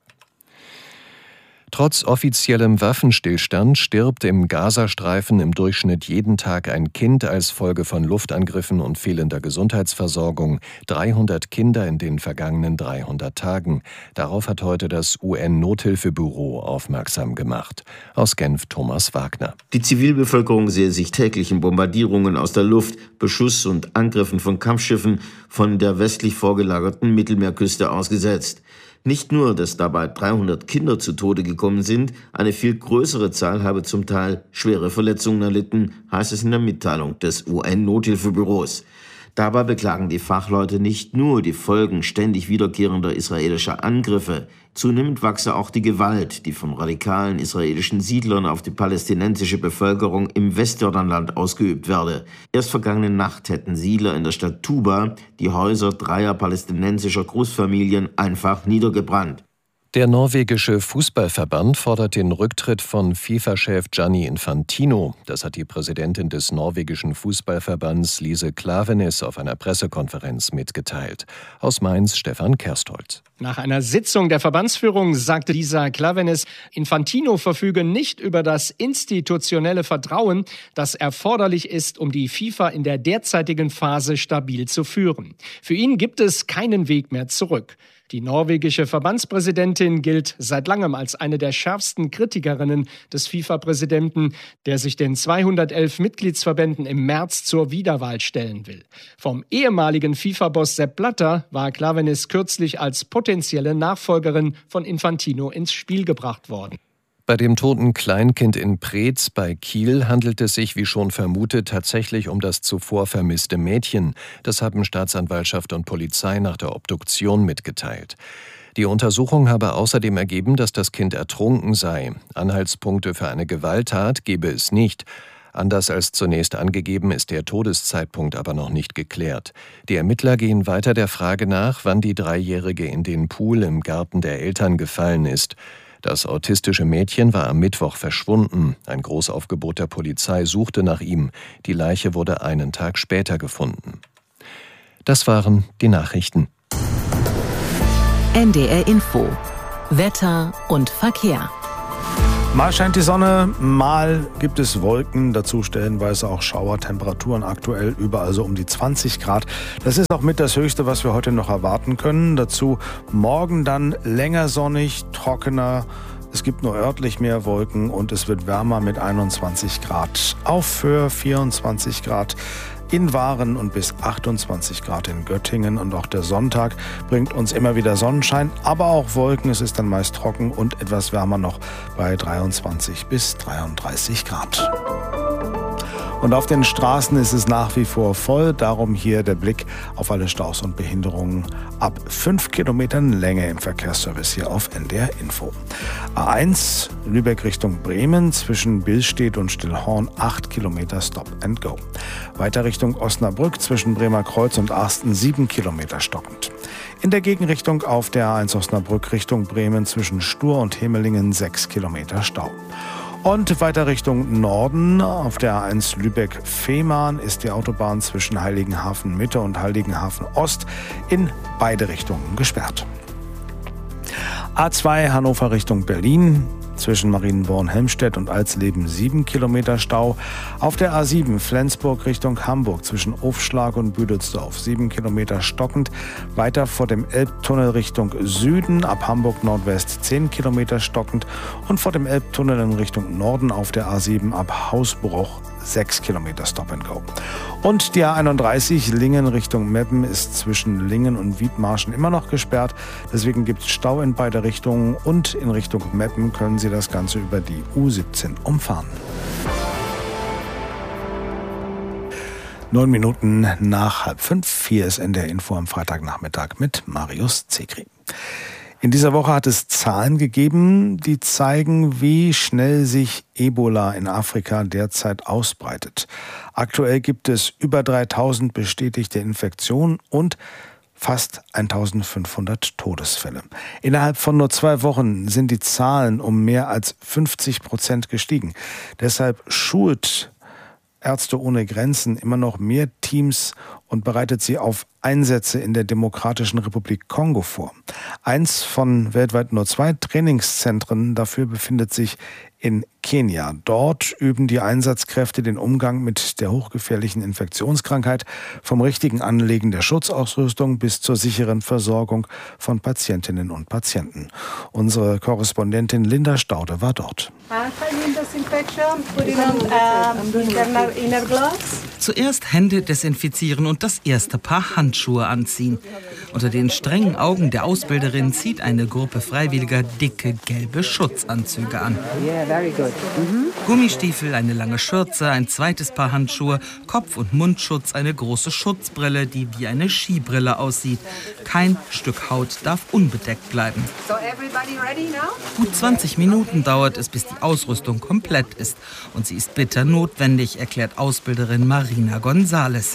Speaker 2: Trotz offiziellem Waffenstillstand stirbt im Gazastreifen im Durchschnitt jeden Tag ein Kind als Folge von Luftangriffen und fehlender Gesundheitsversorgung. dreihundert Kinder in den vergangenen dreihundert Tagen. Darauf hat heute das U N-Nothilfebüro aufmerksam gemacht. Aus Genf Thomas Wagner.
Speaker 21: Die Zivilbevölkerung sehe sich täglichen Bombardierungen aus der Luft, Beschuss und Angriffen von Kampfschiffen von der westlich vorgelagerten Mittelmeerküste ausgesetzt. Nicht nur, dass dabei dreihundert Kinder zu Tode gekommen sind, eine viel größere Zahl habe zum Teil schwere Verletzungen erlitten, heißt es in der Mitteilung des U N-Nothilfebüros. Dabei beklagen die Fachleute nicht nur die Folgen ständig wiederkehrender israelischer Angriffe. Zunehmend wachse auch die Gewalt, die von radikalen israelischen Siedlern auf die palästinensische Bevölkerung im Westjordanland ausgeübt werde. Erst vergangene Nacht hätten Siedler in der Stadt Tuba die Häuser dreier palästinensischer Großfamilien einfach niedergebrannt.
Speaker 2: Der norwegische Fußballverband fordert den Rücktritt von FIFA-Chef Gianni Infantino. Das hat die Präsidentin des norwegischen Fußballverbands Lise Klaveness auf einer Pressekonferenz mitgeteilt. Aus Mainz Stefan Kerstolz.
Speaker 22: Nach einer Sitzung der Verbandsführung sagte Lisa Klaveness, Infantino verfüge nicht über das institutionelle Vertrauen, das erforderlich ist, um die FIFA in der derzeitigen Phase stabil zu führen. Für ihn gibt es keinen Weg mehr zurück. Die norwegische Verbandspräsidentin gilt seit langem als eine der schärfsten Kritikerinnen des FIFA-Präsidenten, der sich den zweihundertelf Mitgliedsverbänden im März zur Wiederwahl stellen will. Vom ehemaligen FIFA-Boss Sepp Blatter war Klaveness kürzlich als potenzielle Nachfolgerin von Infantino ins Spiel gebracht worden.
Speaker 2: Bei dem toten Kleinkind in Preetz bei Kiel handelt es sich, wie schon vermutet, tatsächlich um das zuvor vermisste Mädchen. Das haben Staatsanwaltschaft und Polizei nach der Obduktion mitgeteilt. Die Untersuchung habe außerdem ergeben, dass das Kind ertrunken sei. Anhaltspunkte für eine Gewalttat gebe es nicht. Anders als zunächst angegeben, ist der Todeszeitpunkt aber noch nicht geklärt. Die Ermittler gehen weiter der Frage nach, wann die Dreijährige in den Pool im Garten der Eltern gefallen ist. Das autistische Mädchen war am Mittwoch verschwunden. Ein Großaufgebot der Polizei suchte nach ihm. Die Leiche wurde einen Tag später gefunden. Das waren die Nachrichten.
Speaker 4: N D R Info. Wetter und Verkehr.
Speaker 5: Mal scheint die Sonne, mal gibt es Wolken, dazu stellenweise auch Schauertemperaturen, aktuell überall so um die zwanzig Grad. Das ist auch mit das Höchste, was wir heute noch erwarten können. Dazu morgen dann länger sonnig, trockener. Es gibt nur örtlich mehr Wolken und es wird wärmer mit einundzwanzig Grad. Auf für vierundzwanzig Grad in Waren und bis achtundzwanzig Grad in Göttingen. Und auch der Sonntag bringt uns immer wieder Sonnenschein, aber auch Wolken. Es ist dann meist trocken und etwas wärmer noch bei dreiundzwanzig bis dreiunddreißig Grad. Und auf den Straßen ist es nach wie vor voll. Darum hier der Blick auf alle Staus und Behinderungen ab fünf Kilometern Länge im Verkehrsservice hier auf N D R Info. A eins Lübeck Richtung Bremen zwischen Billstedt und Stillhorn acht Kilometer Stop and Go. Weiter Richtung Osnabrück zwischen Bremer Kreuz und Arsten sieben Kilometer stockend. In der Gegenrichtung auf der A eins Osnabrück Richtung Bremen zwischen Stur und Hemelingen sechs Kilometer Stau. Und weiter Richtung Norden auf der A eins Lübeck-Fehmarn ist die Autobahn zwischen Heiligenhafen Mitte und Heiligenhafen Ost in beide Richtungen gesperrt. A zwei Hannover Richtung Berlin zwischen Marienborn-Helmstedt und Alsleben sieben Kilometer Stau. Auf der A sieben Flensburg Richtung Hamburg zwischen Ofschlag und Büdelsdorf sieben Kilometer stockend. Weiter vor dem Elbtunnel Richtung Süden ab Hamburg Nordwest zehn Kilometer stockend. Und vor dem Elbtunnel in Richtung Norden auf der A sieben ab Hausbruch sechs Kilometer Stop and Go. Und die A einunddreißig Lingen Richtung Meppen ist zwischen Lingen und Wiedmarschen immer noch gesperrt. Deswegen gibt es Stau in beide Richtungen und in Richtung Meppen können Sie das Ganze über die U siebzehn umfahren. Neun Minuten nach halb fünf. Hier ist N D R Info am Freitagnachmittag mit Marius Zekri. In dieser Woche hat es Zahlen gegeben, die zeigen, wie schnell sich Ebola in Afrika derzeit ausbreitet. Aktuell gibt es über dreitausend bestätigte Infektionen und fast eintausendfünfhundert Todesfälle. Innerhalb von nur zwei Wochen sind die Zahlen um mehr als fünfzig Prozent gestiegen. Deshalb schult Ärzte ohne Grenzen immer noch mehr Teams und bereitet sie auf Einsätze in der Demokratischen Republik Kongo vor. Eins von weltweit nur zwei Trainingszentren dafür befindet sich in Kenia. Dort üben die Einsatzkräfte den Umgang mit der hochgefährlichen Infektionskrankheit, vom richtigen Anlegen der Schutzausrüstung bis zur sicheren Versorgung von Patientinnen und Patienten. Unsere Korrespondentin Linda Staude war dort.
Speaker 1: Zuerst Hände desinfizieren und das erste Paar Handschuhe anziehen. Unter den strengen Augen der Ausbilderin zieht eine Gruppe Freiwilliger dicke gelbe Schutzanzüge an. Gummistiefel, eine lange Schürze, ein zweites Paar Handschuhe, Kopf- und Mundschutz, eine große Schutzbrille, die wie eine Skibrille aussieht. Kein Stück Haut darf unbedeckt bleiben. Gut zwanzig Minuten dauert es, bis die Ausrüstung komplett ist. Und sie ist bitter notwendig, erklärt Ausbilderin Marina González.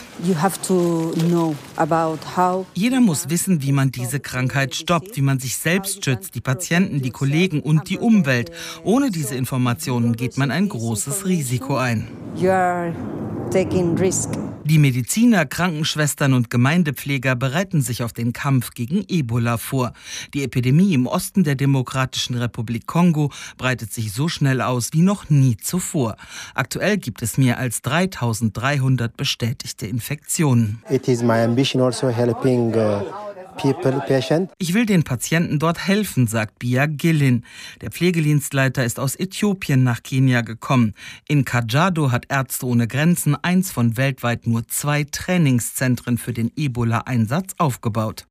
Speaker 1: Jeder muss wissen, wie man diese Krankheit stoppt, wie man sich selbst schützt, die Patienten, die Kollegen und die Umwelt. Ohne diese Informationen geht man ein großes Risiko ein. Die Mediziner, Krankenschwestern und Gemeindepfleger bereiten sich auf den Kampf gegen Ebola vor. Die Epidemie im Osten der Demokratischen Republik Kongo breitet sich so schnell aus wie noch nie zuvor. Aktuell gibt es mehr als dreitausenddreihundert bestätigte Infektionen.
Speaker 3: It is my ambition also helping uh
Speaker 1: Ich will den Patienten dort helfen, sagt Bia Gillin. Der Pflegedienstleiter ist aus Äthiopien nach Kenia gekommen. In Kajiado hat Ärzte ohne Grenzen eins von weltweit nur zwei Trainingszentren für den Ebola-Einsatz aufgebaut.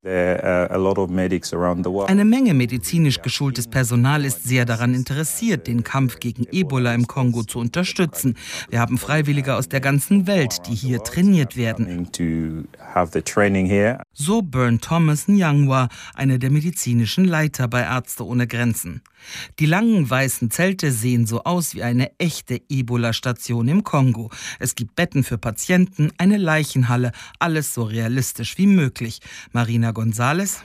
Speaker 1: Eine Menge medizinisch geschultes Personal ist sehr daran interessiert, den Kampf gegen Ebola im Kongo zu unterstützen. Wir haben Freiwillige aus der ganzen Welt, die hier trainiert werden. So Bern Thomas Nyangwa, einer der medizinischen Leiter bei Ärzte ohne Grenzen. Die langen weißen Zelte sehen so aus wie eine echte Ebola-Station im Kongo. Es gibt Betten für Patienten, eine Leichenhalle, alles so realistisch wie möglich. Marina González.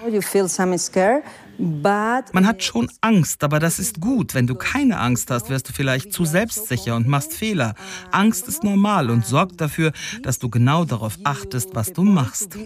Speaker 1: Man hat schon Angst, aber das ist gut. Wenn du keine Angst hast, wirst du vielleicht zu selbstsicher und machst Fehler. Angst ist normal und sorgt dafür, dass du genau darauf achtest, was du machst.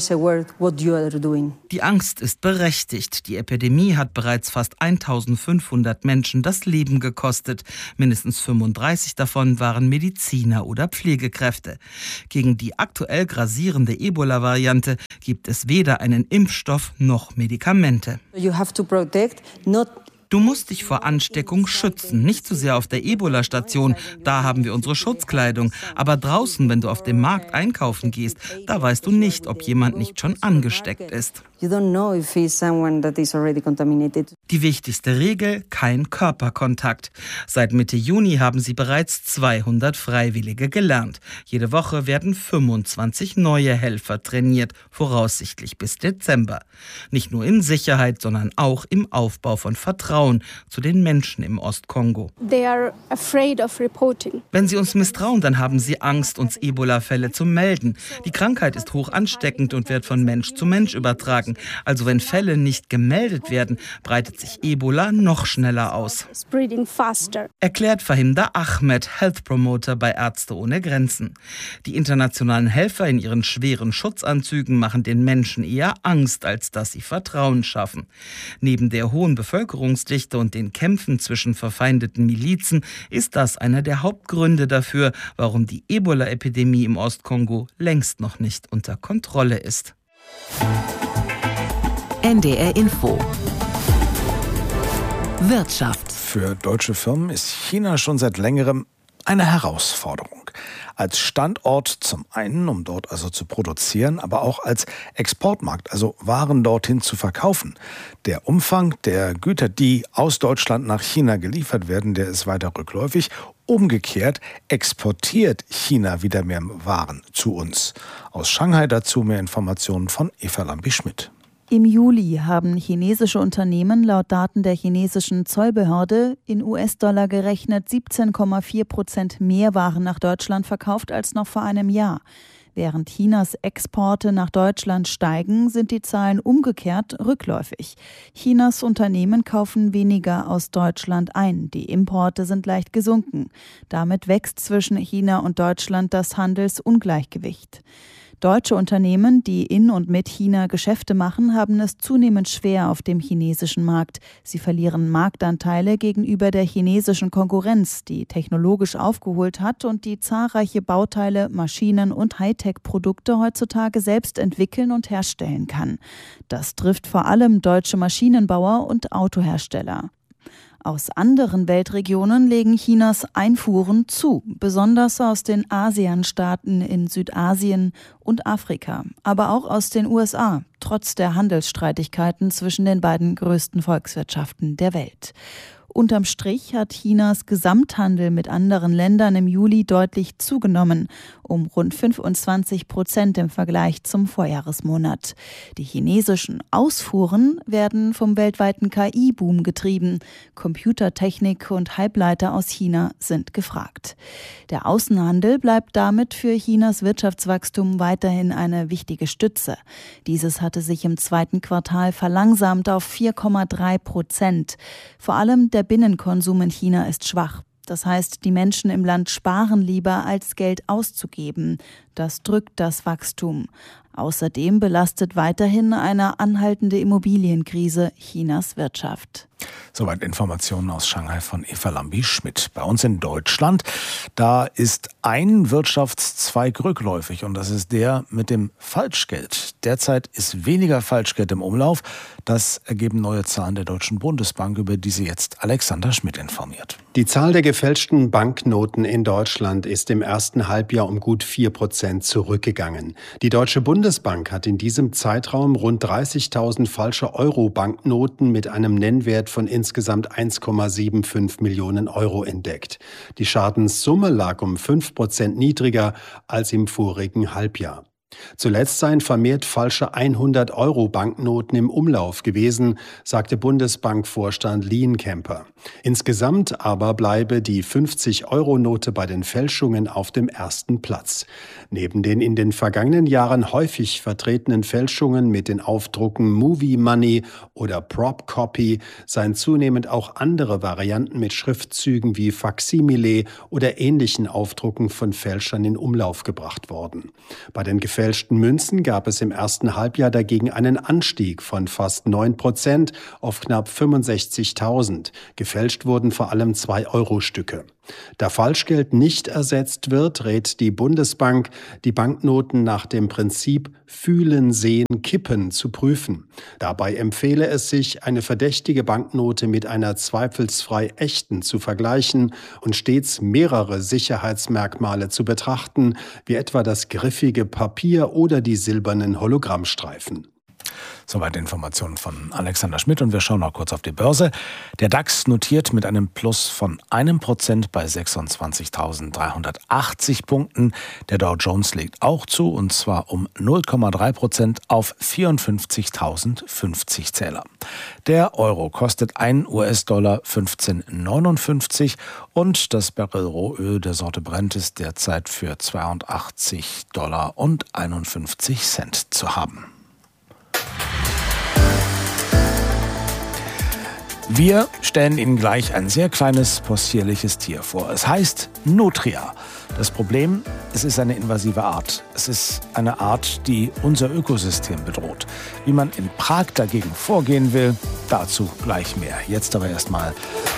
Speaker 1: Die Angst ist berechtigt. Die Epidemie hat bereits fast eintausendfünfhundert Menschen das Leben gekostet. Mindestens fünfunddreißig davon waren Mediziner oder Pflegekräfte. Gegen die aktuell grassierende Ebola-Variante gibt es weder einen Impfstoff noch Medikamente.
Speaker 3: You have to protect, not
Speaker 1: Du musst dich vor Ansteckung schützen, nicht so sehr auf der Ebola-Station, da haben wir unsere Schutzkleidung. Aber draußen, wenn du auf dem Markt einkaufen gehst, da weißt du nicht, ob jemand nicht schon angesteckt ist.
Speaker 3: You don't know if it's someone that is already contaminated.
Speaker 1: Die wichtigste Regel, kein Körperkontakt. Seit Mitte Juni haben sie bereits zweihundert Freiwillige gelernt. Jede Woche werden fünfundzwanzig neue Helfer trainiert, voraussichtlich bis Dezember. Nicht nur in Sicherheit, sondern auch im Aufbau von Vertrauen zu den Menschen im Ostkongo.
Speaker 6: They are afraid of reporting.
Speaker 1: Wenn sie uns misstrauen, dann haben sie Angst, uns Ebola-Fälle zu melden. Die Krankheit ist hoch ansteckend und wird von Mensch zu Mensch übertragen. Also wenn Fälle nicht gemeldet werden, breitet sich Ebola noch schneller aus.
Speaker 6: Spreading faster.
Speaker 1: Erklärt Fahimda Ahmed, Health Promoter bei Ärzte ohne Grenzen. Die internationalen Helfer in ihren schweren Schutzanzügen machen den Menschen eher Angst, als dass sie Vertrauen schaffen. Neben der hohen Bevölkerungsdichte und den Kämpfen zwischen verfeindeten Milizen ist das einer der Hauptgründe dafür, warum die Ebola-Epidemie im Ostkongo längst noch nicht unter Kontrolle ist.
Speaker 4: N D R Info. Wirtschaft.
Speaker 5: Für deutsche Firmen ist China schon seit längerem eine Herausforderung. Als Standort zum einen, um dort also zu produzieren, aber auch als Exportmarkt, also Waren dorthin zu verkaufen. Der Umfang der Güter, die aus Deutschland nach China geliefert werden, der ist weiter rückläufig. Umgekehrt exportiert China wieder mehr Waren zu uns. Aus Shanghai dazu mehr Informationen von Eva Lambi-Schmidt.
Speaker 23: Im Juli haben chinesische Unternehmen laut Daten der chinesischen Zollbehörde in U S-Dollar gerechnet siebzehn Komma vier Prozent mehr Waren nach Deutschland verkauft als noch vor einem Jahr. Während Chinas Exporte nach Deutschland steigen, sind die Zahlen umgekehrt rückläufig. Chinas Unternehmen kaufen weniger aus Deutschland ein. Die Importe sind leicht gesunken. Damit wächst zwischen China und Deutschland das Handelsungleichgewicht. Deutsche Unternehmen, die in und mit China Geschäfte machen, haben es zunehmend schwer auf dem chinesischen Markt. Sie verlieren Marktanteile gegenüber der chinesischen Konkurrenz, die technologisch aufgeholt hat und die zahlreiche Bauteile, Maschinen und Hightech-Produkte heutzutage selbst entwickeln und herstellen kann. Das trifft vor allem deutsche Maschinenbauer und Autohersteller. Aus anderen Weltregionen legen Chinas Einfuhren zu, besonders aus den ASEAN-Staaten in Südasien und Afrika, aber auch aus den U S A, trotz der Handelsstreitigkeiten zwischen den beiden größten Volkswirtschaften der Welt. Unterm Strich hat Chinas Gesamthandel mit anderen Ländern im Juli deutlich zugenommen, um rund fünfundzwanzig Prozent im Vergleich zum Vorjahresmonat. Die chinesischen Ausfuhren werden vom weltweiten K I-Boom getrieben. Computertechnik und Halbleiter aus China sind gefragt. Der Außenhandel bleibt damit für Chinas Wirtschaftswachstum weiterhin eine wichtige Stütze. Dieses hatte sich im zweiten Quartal verlangsamt auf vier Komma drei Prozent. Vor allem der Binnenkonsum in China ist schwach. Das heißt, die Menschen im Land sparen lieber, als Geld auszugeben. Das drückt das Wachstum. Außerdem belastet weiterhin eine anhaltende Immobilienkrise Chinas Wirtschaft.
Speaker 5: Soweit Informationen aus Shanghai von Eva Lambi-Schmidt. Bei uns in Deutschland, da ist ein Wirtschaftszweig rückläufig und das ist der mit dem Falschgeld. Derzeit ist weniger Falschgeld im Umlauf. Das ergeben neue Zahlen der Deutschen Bundesbank, über die sie jetzt Alexander Schmidt informiert.
Speaker 7: Die Zahl der gefälschten Banknoten in Deutschland ist im ersten Halbjahr um gut vier Prozent zurückgegangen. Die Deutsche Bundesbank hat in diesem Zeitraum rund dreißigtausend falsche Euro-Banknoten mit einem Nennwert von insgesamt eins Komma fünfundsiebzig Millionen Euro entdeckt. Die Schadenssumme lag um fünf Prozent niedriger als im vorigen Halbjahr. Zuletzt seien vermehrt falsche hundert-Euro-Banknoten im Umlauf gewesen, sagte Bundesbankvorstand Lienkemper. Insgesamt aber bleibe die fünfzig-Euro-Note bei den Fälschungen auf dem ersten Platz. Neben den in den vergangenen Jahren häufig vertretenen Fälschungen mit den Aufdrucken Movie Money oder Prop Copy seien zunehmend auch andere Varianten mit Schriftzügen wie Faksimile oder ähnlichen Aufdrucken von Fälschern in Umlauf gebracht worden. Bei den gefälschten Münzen gab es im ersten Halbjahr dagegen einen Anstieg von fast neun Prozent auf knapp fünfundsechzigtausend. Gefälscht wurden vor allem zwei-Euro-Stücke. Da Falschgeld nicht ersetzt wird, rät die Bundesbank, die Banknoten nach dem Prinzip Fühlen, Sehen, Kippen zu prüfen. Dabei empfehle es sich, eine verdächtige Banknote mit einer zweifelsfrei echten zu vergleichen und stets mehrere Sicherheitsmerkmale zu betrachten, wie etwa das griffige Papier oder die silbernen Hologrammstreifen.
Speaker 5: Soweit Informationen von Alexander Schmidt und wir schauen noch kurz auf die Börse. Der DAX notiert mit einem Plus von einem Prozent bei sechsundzwanzigtausenddreihundertachtzig Punkten. Der Dow Jones legt auch zu und zwar um null Komma drei Prozent auf vierundfünfzigtausendfünfzig Zähler. Der Euro kostet ein U S-Dollar fünfzehn neunundfünfzig und das Barrel Rohöl der Sorte Brent ist derzeit für zweiundachtzig Dollar und einundfünfzig Cent zu haben. Wir stellen Ihnen gleich ein sehr kleines, possierliches Tier vor. Es heißt Nutria. Das Problem, es ist eine invasive Art. Es ist eine Art, die unser Ökosystem bedroht. Wie man in Prag dagegen vorgehen will, dazu gleich mehr. Jetzt aber erstmal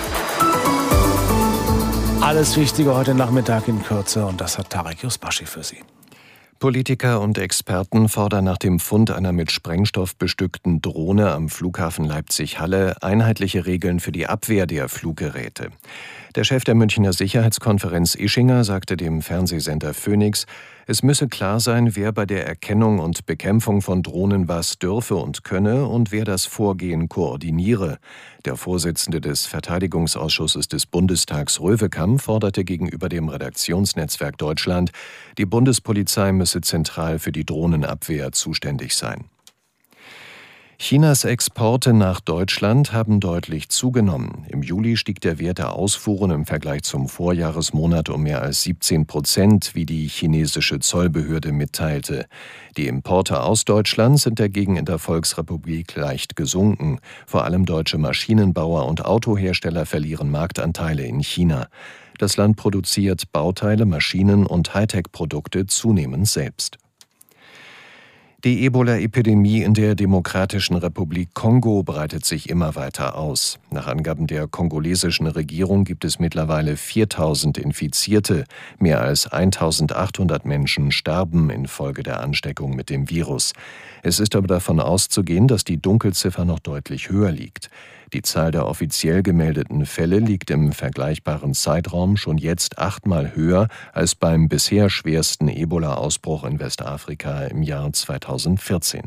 Speaker 5: alles Wichtige heute Nachmittag in Kürze und das hat Tarek Yusbashi für Sie.
Speaker 2: Politiker und Experten fordern nach dem Fund einer mit Sprengstoff bestückten Drohne am Flughafen Leipzig-Halle einheitliche Regeln für die Abwehr der Fluggeräte. Der Chef der Münchner Sicherheitskonferenz Ischinger sagte dem Fernsehsender Phoenix, es müsse klar sein, wer bei der Erkennung und Bekämpfung von Drohnen was dürfe und könne und wer das Vorgehen koordiniere. Der Vorsitzende des Verteidigungsausschusses des Bundestags Röwekamp forderte gegenüber dem Redaktionsnetzwerk Deutschland, die Bundespolizei müsse zentral für die Drohnenabwehr zuständig sein. Chinas Exporte nach Deutschland haben deutlich zugenommen. Im Juli stieg der Wert der Ausfuhren im Vergleich zum Vorjahresmonat um mehr als siebzehn Prozent, wie die chinesische Zollbehörde mitteilte. Die Importe aus Deutschland sind dagegen in der Volksrepublik leicht gesunken. Vor allem deutsche Maschinenbauer und Autohersteller verlieren Marktanteile in China. Das Land produziert Bauteile, Maschinen und Hightech-Produkte zunehmend selbst. Die Ebola-Epidemie in der Demokratischen Republik Kongo breitet sich immer weiter aus. Nach Angaben der kongolesischen Regierung gibt es mittlerweile viertausend Infizierte. Mehr als eintausendachthundert Menschen starben infolge der Ansteckung mit dem Virus. Es ist aber davon auszugehen, dass die Dunkelziffer noch deutlich höher liegt. Die Zahl der offiziell gemeldeten Fälle liegt im vergleichbaren Zeitraum schon jetzt achtmal höher als beim bisher schwersten Ebola-Ausbruch in Westafrika im Jahr zweitausendvierzehn.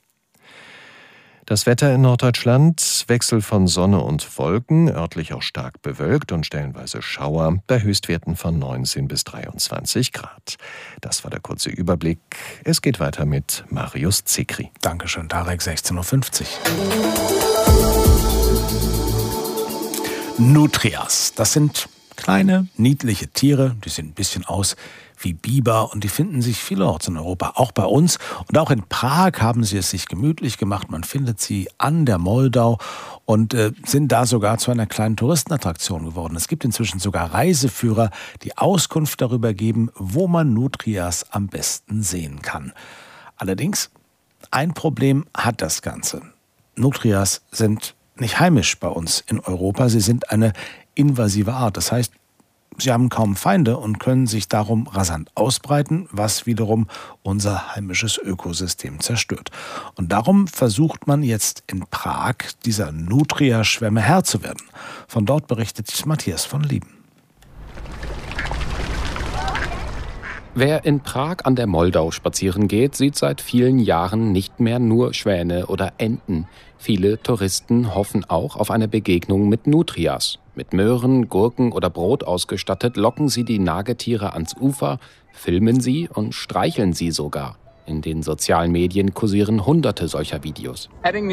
Speaker 2: Das Wetter in Norddeutschland, Wechsel von Sonne und Wolken, örtlich auch stark bewölkt und stellenweise Schauer, bei Höchstwerten von neunzehn bis dreiundzwanzig Grad. Das war der kurze Überblick. Es geht weiter mit Marius Zikri.
Speaker 5: Dankeschön, Tarek, sechzehn Uhr fünfzig. Nutrias, das sind Kleine, niedliche Tiere, die sehen ein bisschen aus wie Biber und die finden sich vielerorts in Europa, auch bei uns. Und auch in Prag haben sie es sich gemütlich gemacht. Man findet sie an der Moldau und äh, sind da sogar zu einer kleinen Touristenattraktion geworden. Es gibt inzwischen sogar Reiseführer, die Auskunft darüber geben, wo man Nutrias am besten sehen kann. Allerdings, ein Problem hat das Ganze. Nutrias sind nicht heimisch bei uns in Europa. Sie sind eine invasive Art. Das heißt, sie haben kaum Feinde und können sich darum rasant ausbreiten, was wiederum unser heimisches Ökosystem zerstört. Und darum versucht man jetzt in Prag, dieser Nutria-Schwämme Herr zu werden. Von dort berichtet Matthias von Lieben.
Speaker 8: Wer in Prag an der Moldau spazieren geht, sieht seit vielen Jahren nicht mehr nur Schwäne oder Enten. Viele Touristen hoffen auch auf eine Begegnung mit Nutrias. Mit Möhren, Gurken oder Brot ausgestattet, locken sie die Nagetiere ans Ufer, filmen sie und streicheln sie sogar. In den sozialen Medien kursieren hunderte solcher Videos.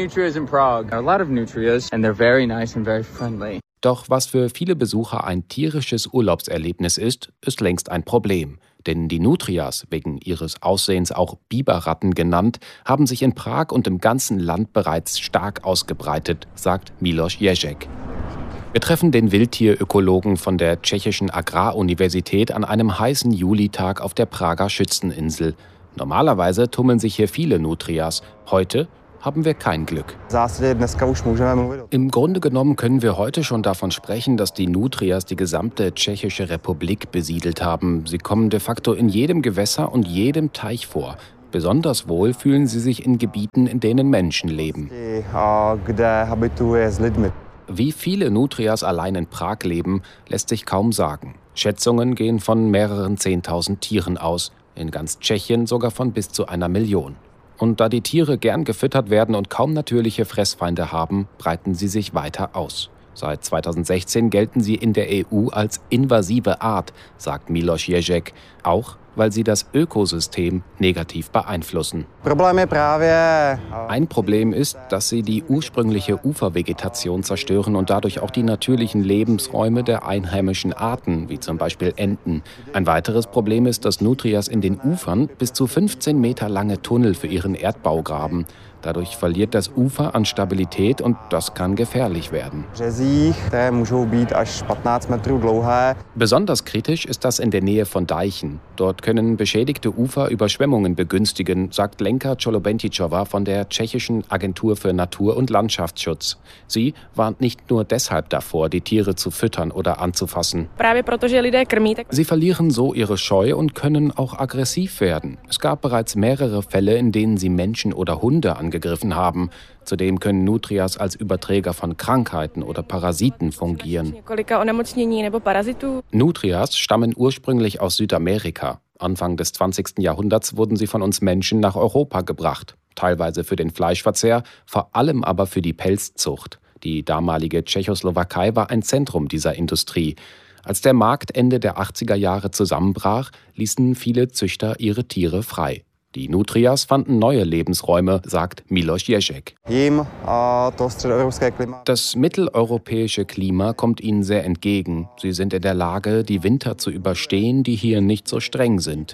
Speaker 8: Doch was für viele Besucher ein tierisches Urlaubserlebnis ist, ist längst ein Problem. Denn die Nutrias, wegen ihres Aussehens auch Biberratten genannt, haben sich in Prag und im ganzen Land bereits stark ausgebreitet, sagt Miloš Ježek. Wir treffen den Wildtierökologen von der tschechischen Agraruniversität an einem heißen Julitag auf der Prager Schützeninsel. Normalerweise tummeln sich hier viele Nutrias. Heute haben wir kein Glück. Im Grunde genommen können wir heute schon davon sprechen, dass die Nutrias die gesamte Tschechische Republik besiedelt haben. Sie kommen de facto in jedem Gewässer und jedem Teich vor. Besonders wohl fühlen sie sich in Gebieten, in denen Menschen leben. Wie viele Nutrias allein in Prag leben, lässt sich kaum sagen. Schätzungen gehen von mehreren zehntausend Tieren aus, in ganz Tschechien sogar von bis zu einer Million. Und da die Tiere gern gefüttert werden und kaum natürliche Fressfeinde haben, breiten sie sich weiter aus. Seit zweitausendsechzehn gelten sie in der E U als invasive Art, sagt Miloš Ježek, auch weil sie das Ökosystem negativ beeinflussen. Ein Problem ist, dass sie die ursprüngliche Ufervegetation zerstören und dadurch auch die natürlichen Lebensräume der einheimischen Arten, wie zum Beispiel Enten. Ein weiteres Problem ist, dass Nutrias in den Ufern bis zu fünfzehn Meter lange Tunnel für ihren Erdbau graben. Dadurch verliert das Ufer an Stabilität und das kann gefährlich werden. Besonders kritisch ist das in der Nähe von Deichen. Dort können beschädigte Ufer Überschwemmungen begünstigen, sagt Lenka Čolobentíčová von der tschechischen Agentur für Natur- und Landschaftsschutz. Sie warnt nicht nur deshalb davor, die Tiere zu füttern oder anzufassen. Sie verlieren so ihre Scheu und können auch aggressiv werden. Es gab bereits mehrere Fälle, in denen sie Menschen oder Hunde angegriffen haben. Zudem können Nutrias als Überträger von Krankheiten oder Parasiten fungieren. Nutrias stammen ursprünglich aus Südamerika. Anfang des zwanzigsten Jahrhunderts wurden sie von uns Menschen nach Europa gebracht. Teilweise für den Fleischverzehr, vor allem aber für die Pelzzucht. Die damalige Tschechoslowakei war ein Zentrum dieser Industrie. Als der Markt Ende der achtziger Jahre zusammenbrach, ließen viele Züchter ihre Tiere frei. Die Nutrias fanden neue Lebensräume, sagt Miloš Ježek. Das mitteleuropäische Klima kommt ihnen sehr entgegen. Sie sind in der Lage, die Winter zu überstehen, die hier nicht so streng sind.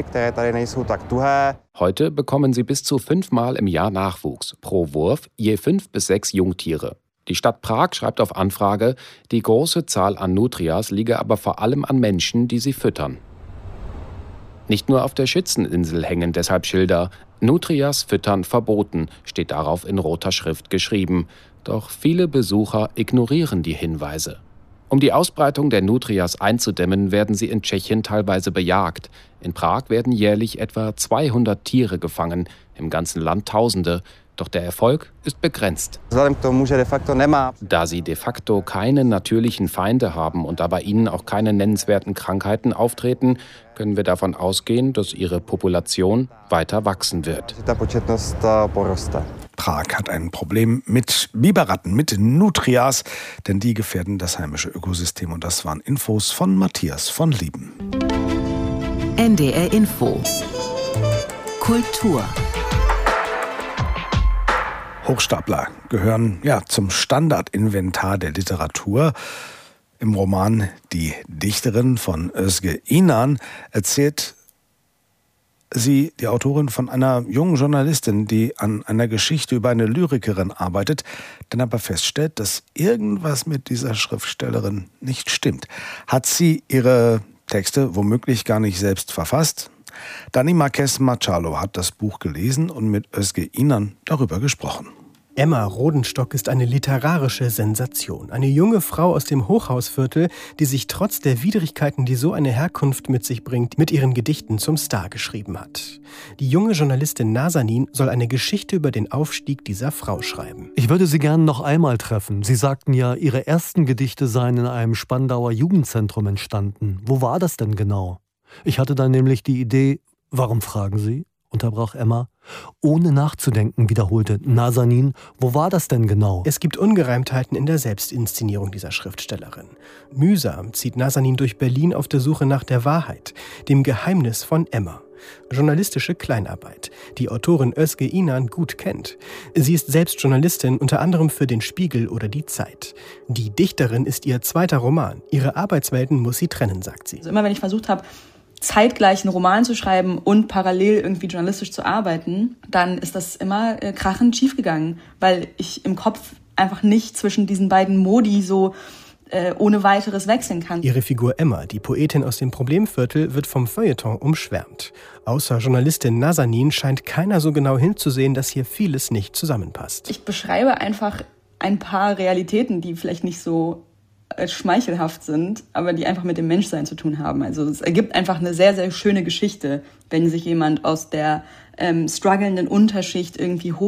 Speaker 8: Heute bekommen sie bis zu fünfmal im Jahr Nachwuchs, pro Wurf je fünf bis sechs Jungtiere. Die Stadt Prag schreibt auf Anfrage, die große Zahl an Nutrias liege aber vor allem an Menschen, die sie füttern. Nicht nur auf der Schützeninsel hängen deshalb Schilder. Nutrias füttern verboten, steht darauf in roter Schrift geschrieben. Doch viele Besucher ignorieren die Hinweise. Um die Ausbreitung der Nutrias einzudämmen, werden sie in Tschechien teilweise bejagt. In Prag werden jährlich etwa zweihundert Tiere gefangen, im ganzen Land Tausende. Doch der Erfolg ist begrenzt. Da sie de facto keine natürlichen Feinde haben und da bei ihnen auch keine nennenswerten Krankheiten auftreten, können wir davon ausgehen, dass ihre Population weiter wachsen wird.
Speaker 5: Prag hat ein Problem mit Biberratten, mit Nutrias, denn die gefährden das heimische Ökosystem. Und das waren Infos von Matthias von Lieben.
Speaker 4: N D R Info. Kultur.
Speaker 5: Hochstapler gehören ja zum Standardinventar der Literatur. Im Roman Die Dichterin von Özge İnan erzählt sie, die Autorin, von einer jungen Journalistin, die an einer Geschichte über eine Lyrikerin arbeitet, dann aber feststellt, dass irgendwas mit dieser Schriftstellerin nicht stimmt. Hat sie ihre Texte womöglich gar nicht selbst verfasst? Dani Marquez Machado hat das Buch gelesen und mit Özge İnan darüber gesprochen.
Speaker 9: Emma Rodenstock ist eine literarische Sensation. Eine junge Frau aus dem Hochhausviertel, die sich trotz der Widrigkeiten, die so eine Herkunft mit sich bringt, mit ihren Gedichten zum Star geschrieben hat. Die junge Journalistin Nazanin soll eine Geschichte über den Aufstieg dieser Frau schreiben.
Speaker 10: Ich würde Sie gern noch einmal treffen. Sie sagten ja, Ihre ersten Gedichte seien in einem Spandauer Jugendzentrum entstanden. Wo war das denn genau? Ich hatte dann nämlich die Idee, warum fragen Sie? Unterbrach Emma. Ohne nachzudenken, wiederholte Nazanin. Wo war das denn genau?
Speaker 9: Es gibt Ungereimtheiten in der Selbstinszenierung dieser Schriftstellerin. Mühsam zieht Nazanin durch Berlin auf der Suche nach der Wahrheit, dem Geheimnis von Emma. Journalistische Kleinarbeit, die Autorin Özge İnan gut kennt. Sie ist selbst Journalistin, unter anderem für den Spiegel oder die Zeit. Die Dichterin ist ihr zweiter Roman. Ihre Arbeitswelten muss sie trennen, sagt sie.
Speaker 11: Also immer wenn ich versucht habe, zeitgleich einen Roman zu schreiben und parallel irgendwie journalistisch zu arbeiten, dann ist das immer äh, krachend schiefgegangen, weil ich im Kopf einfach nicht zwischen diesen beiden Modi so äh, ohne weiteres wechseln kann.
Speaker 9: Ihre Figur Emma, die Poetin aus dem Problemviertel, wird vom Feuilleton umschwärmt. Außer Journalistin Nazanin scheint keiner so genau hinzusehen, dass hier vieles nicht zusammenpasst.
Speaker 11: Ich beschreibe einfach ein paar Realitäten, die vielleicht nicht so schmeichelhaft sind, aber die einfach mit dem Menschsein zu tun haben. Also es ergibt einfach eine sehr, sehr schöne Geschichte, wenn sich jemand aus der ähm, strugglenden Unterschicht irgendwie hoch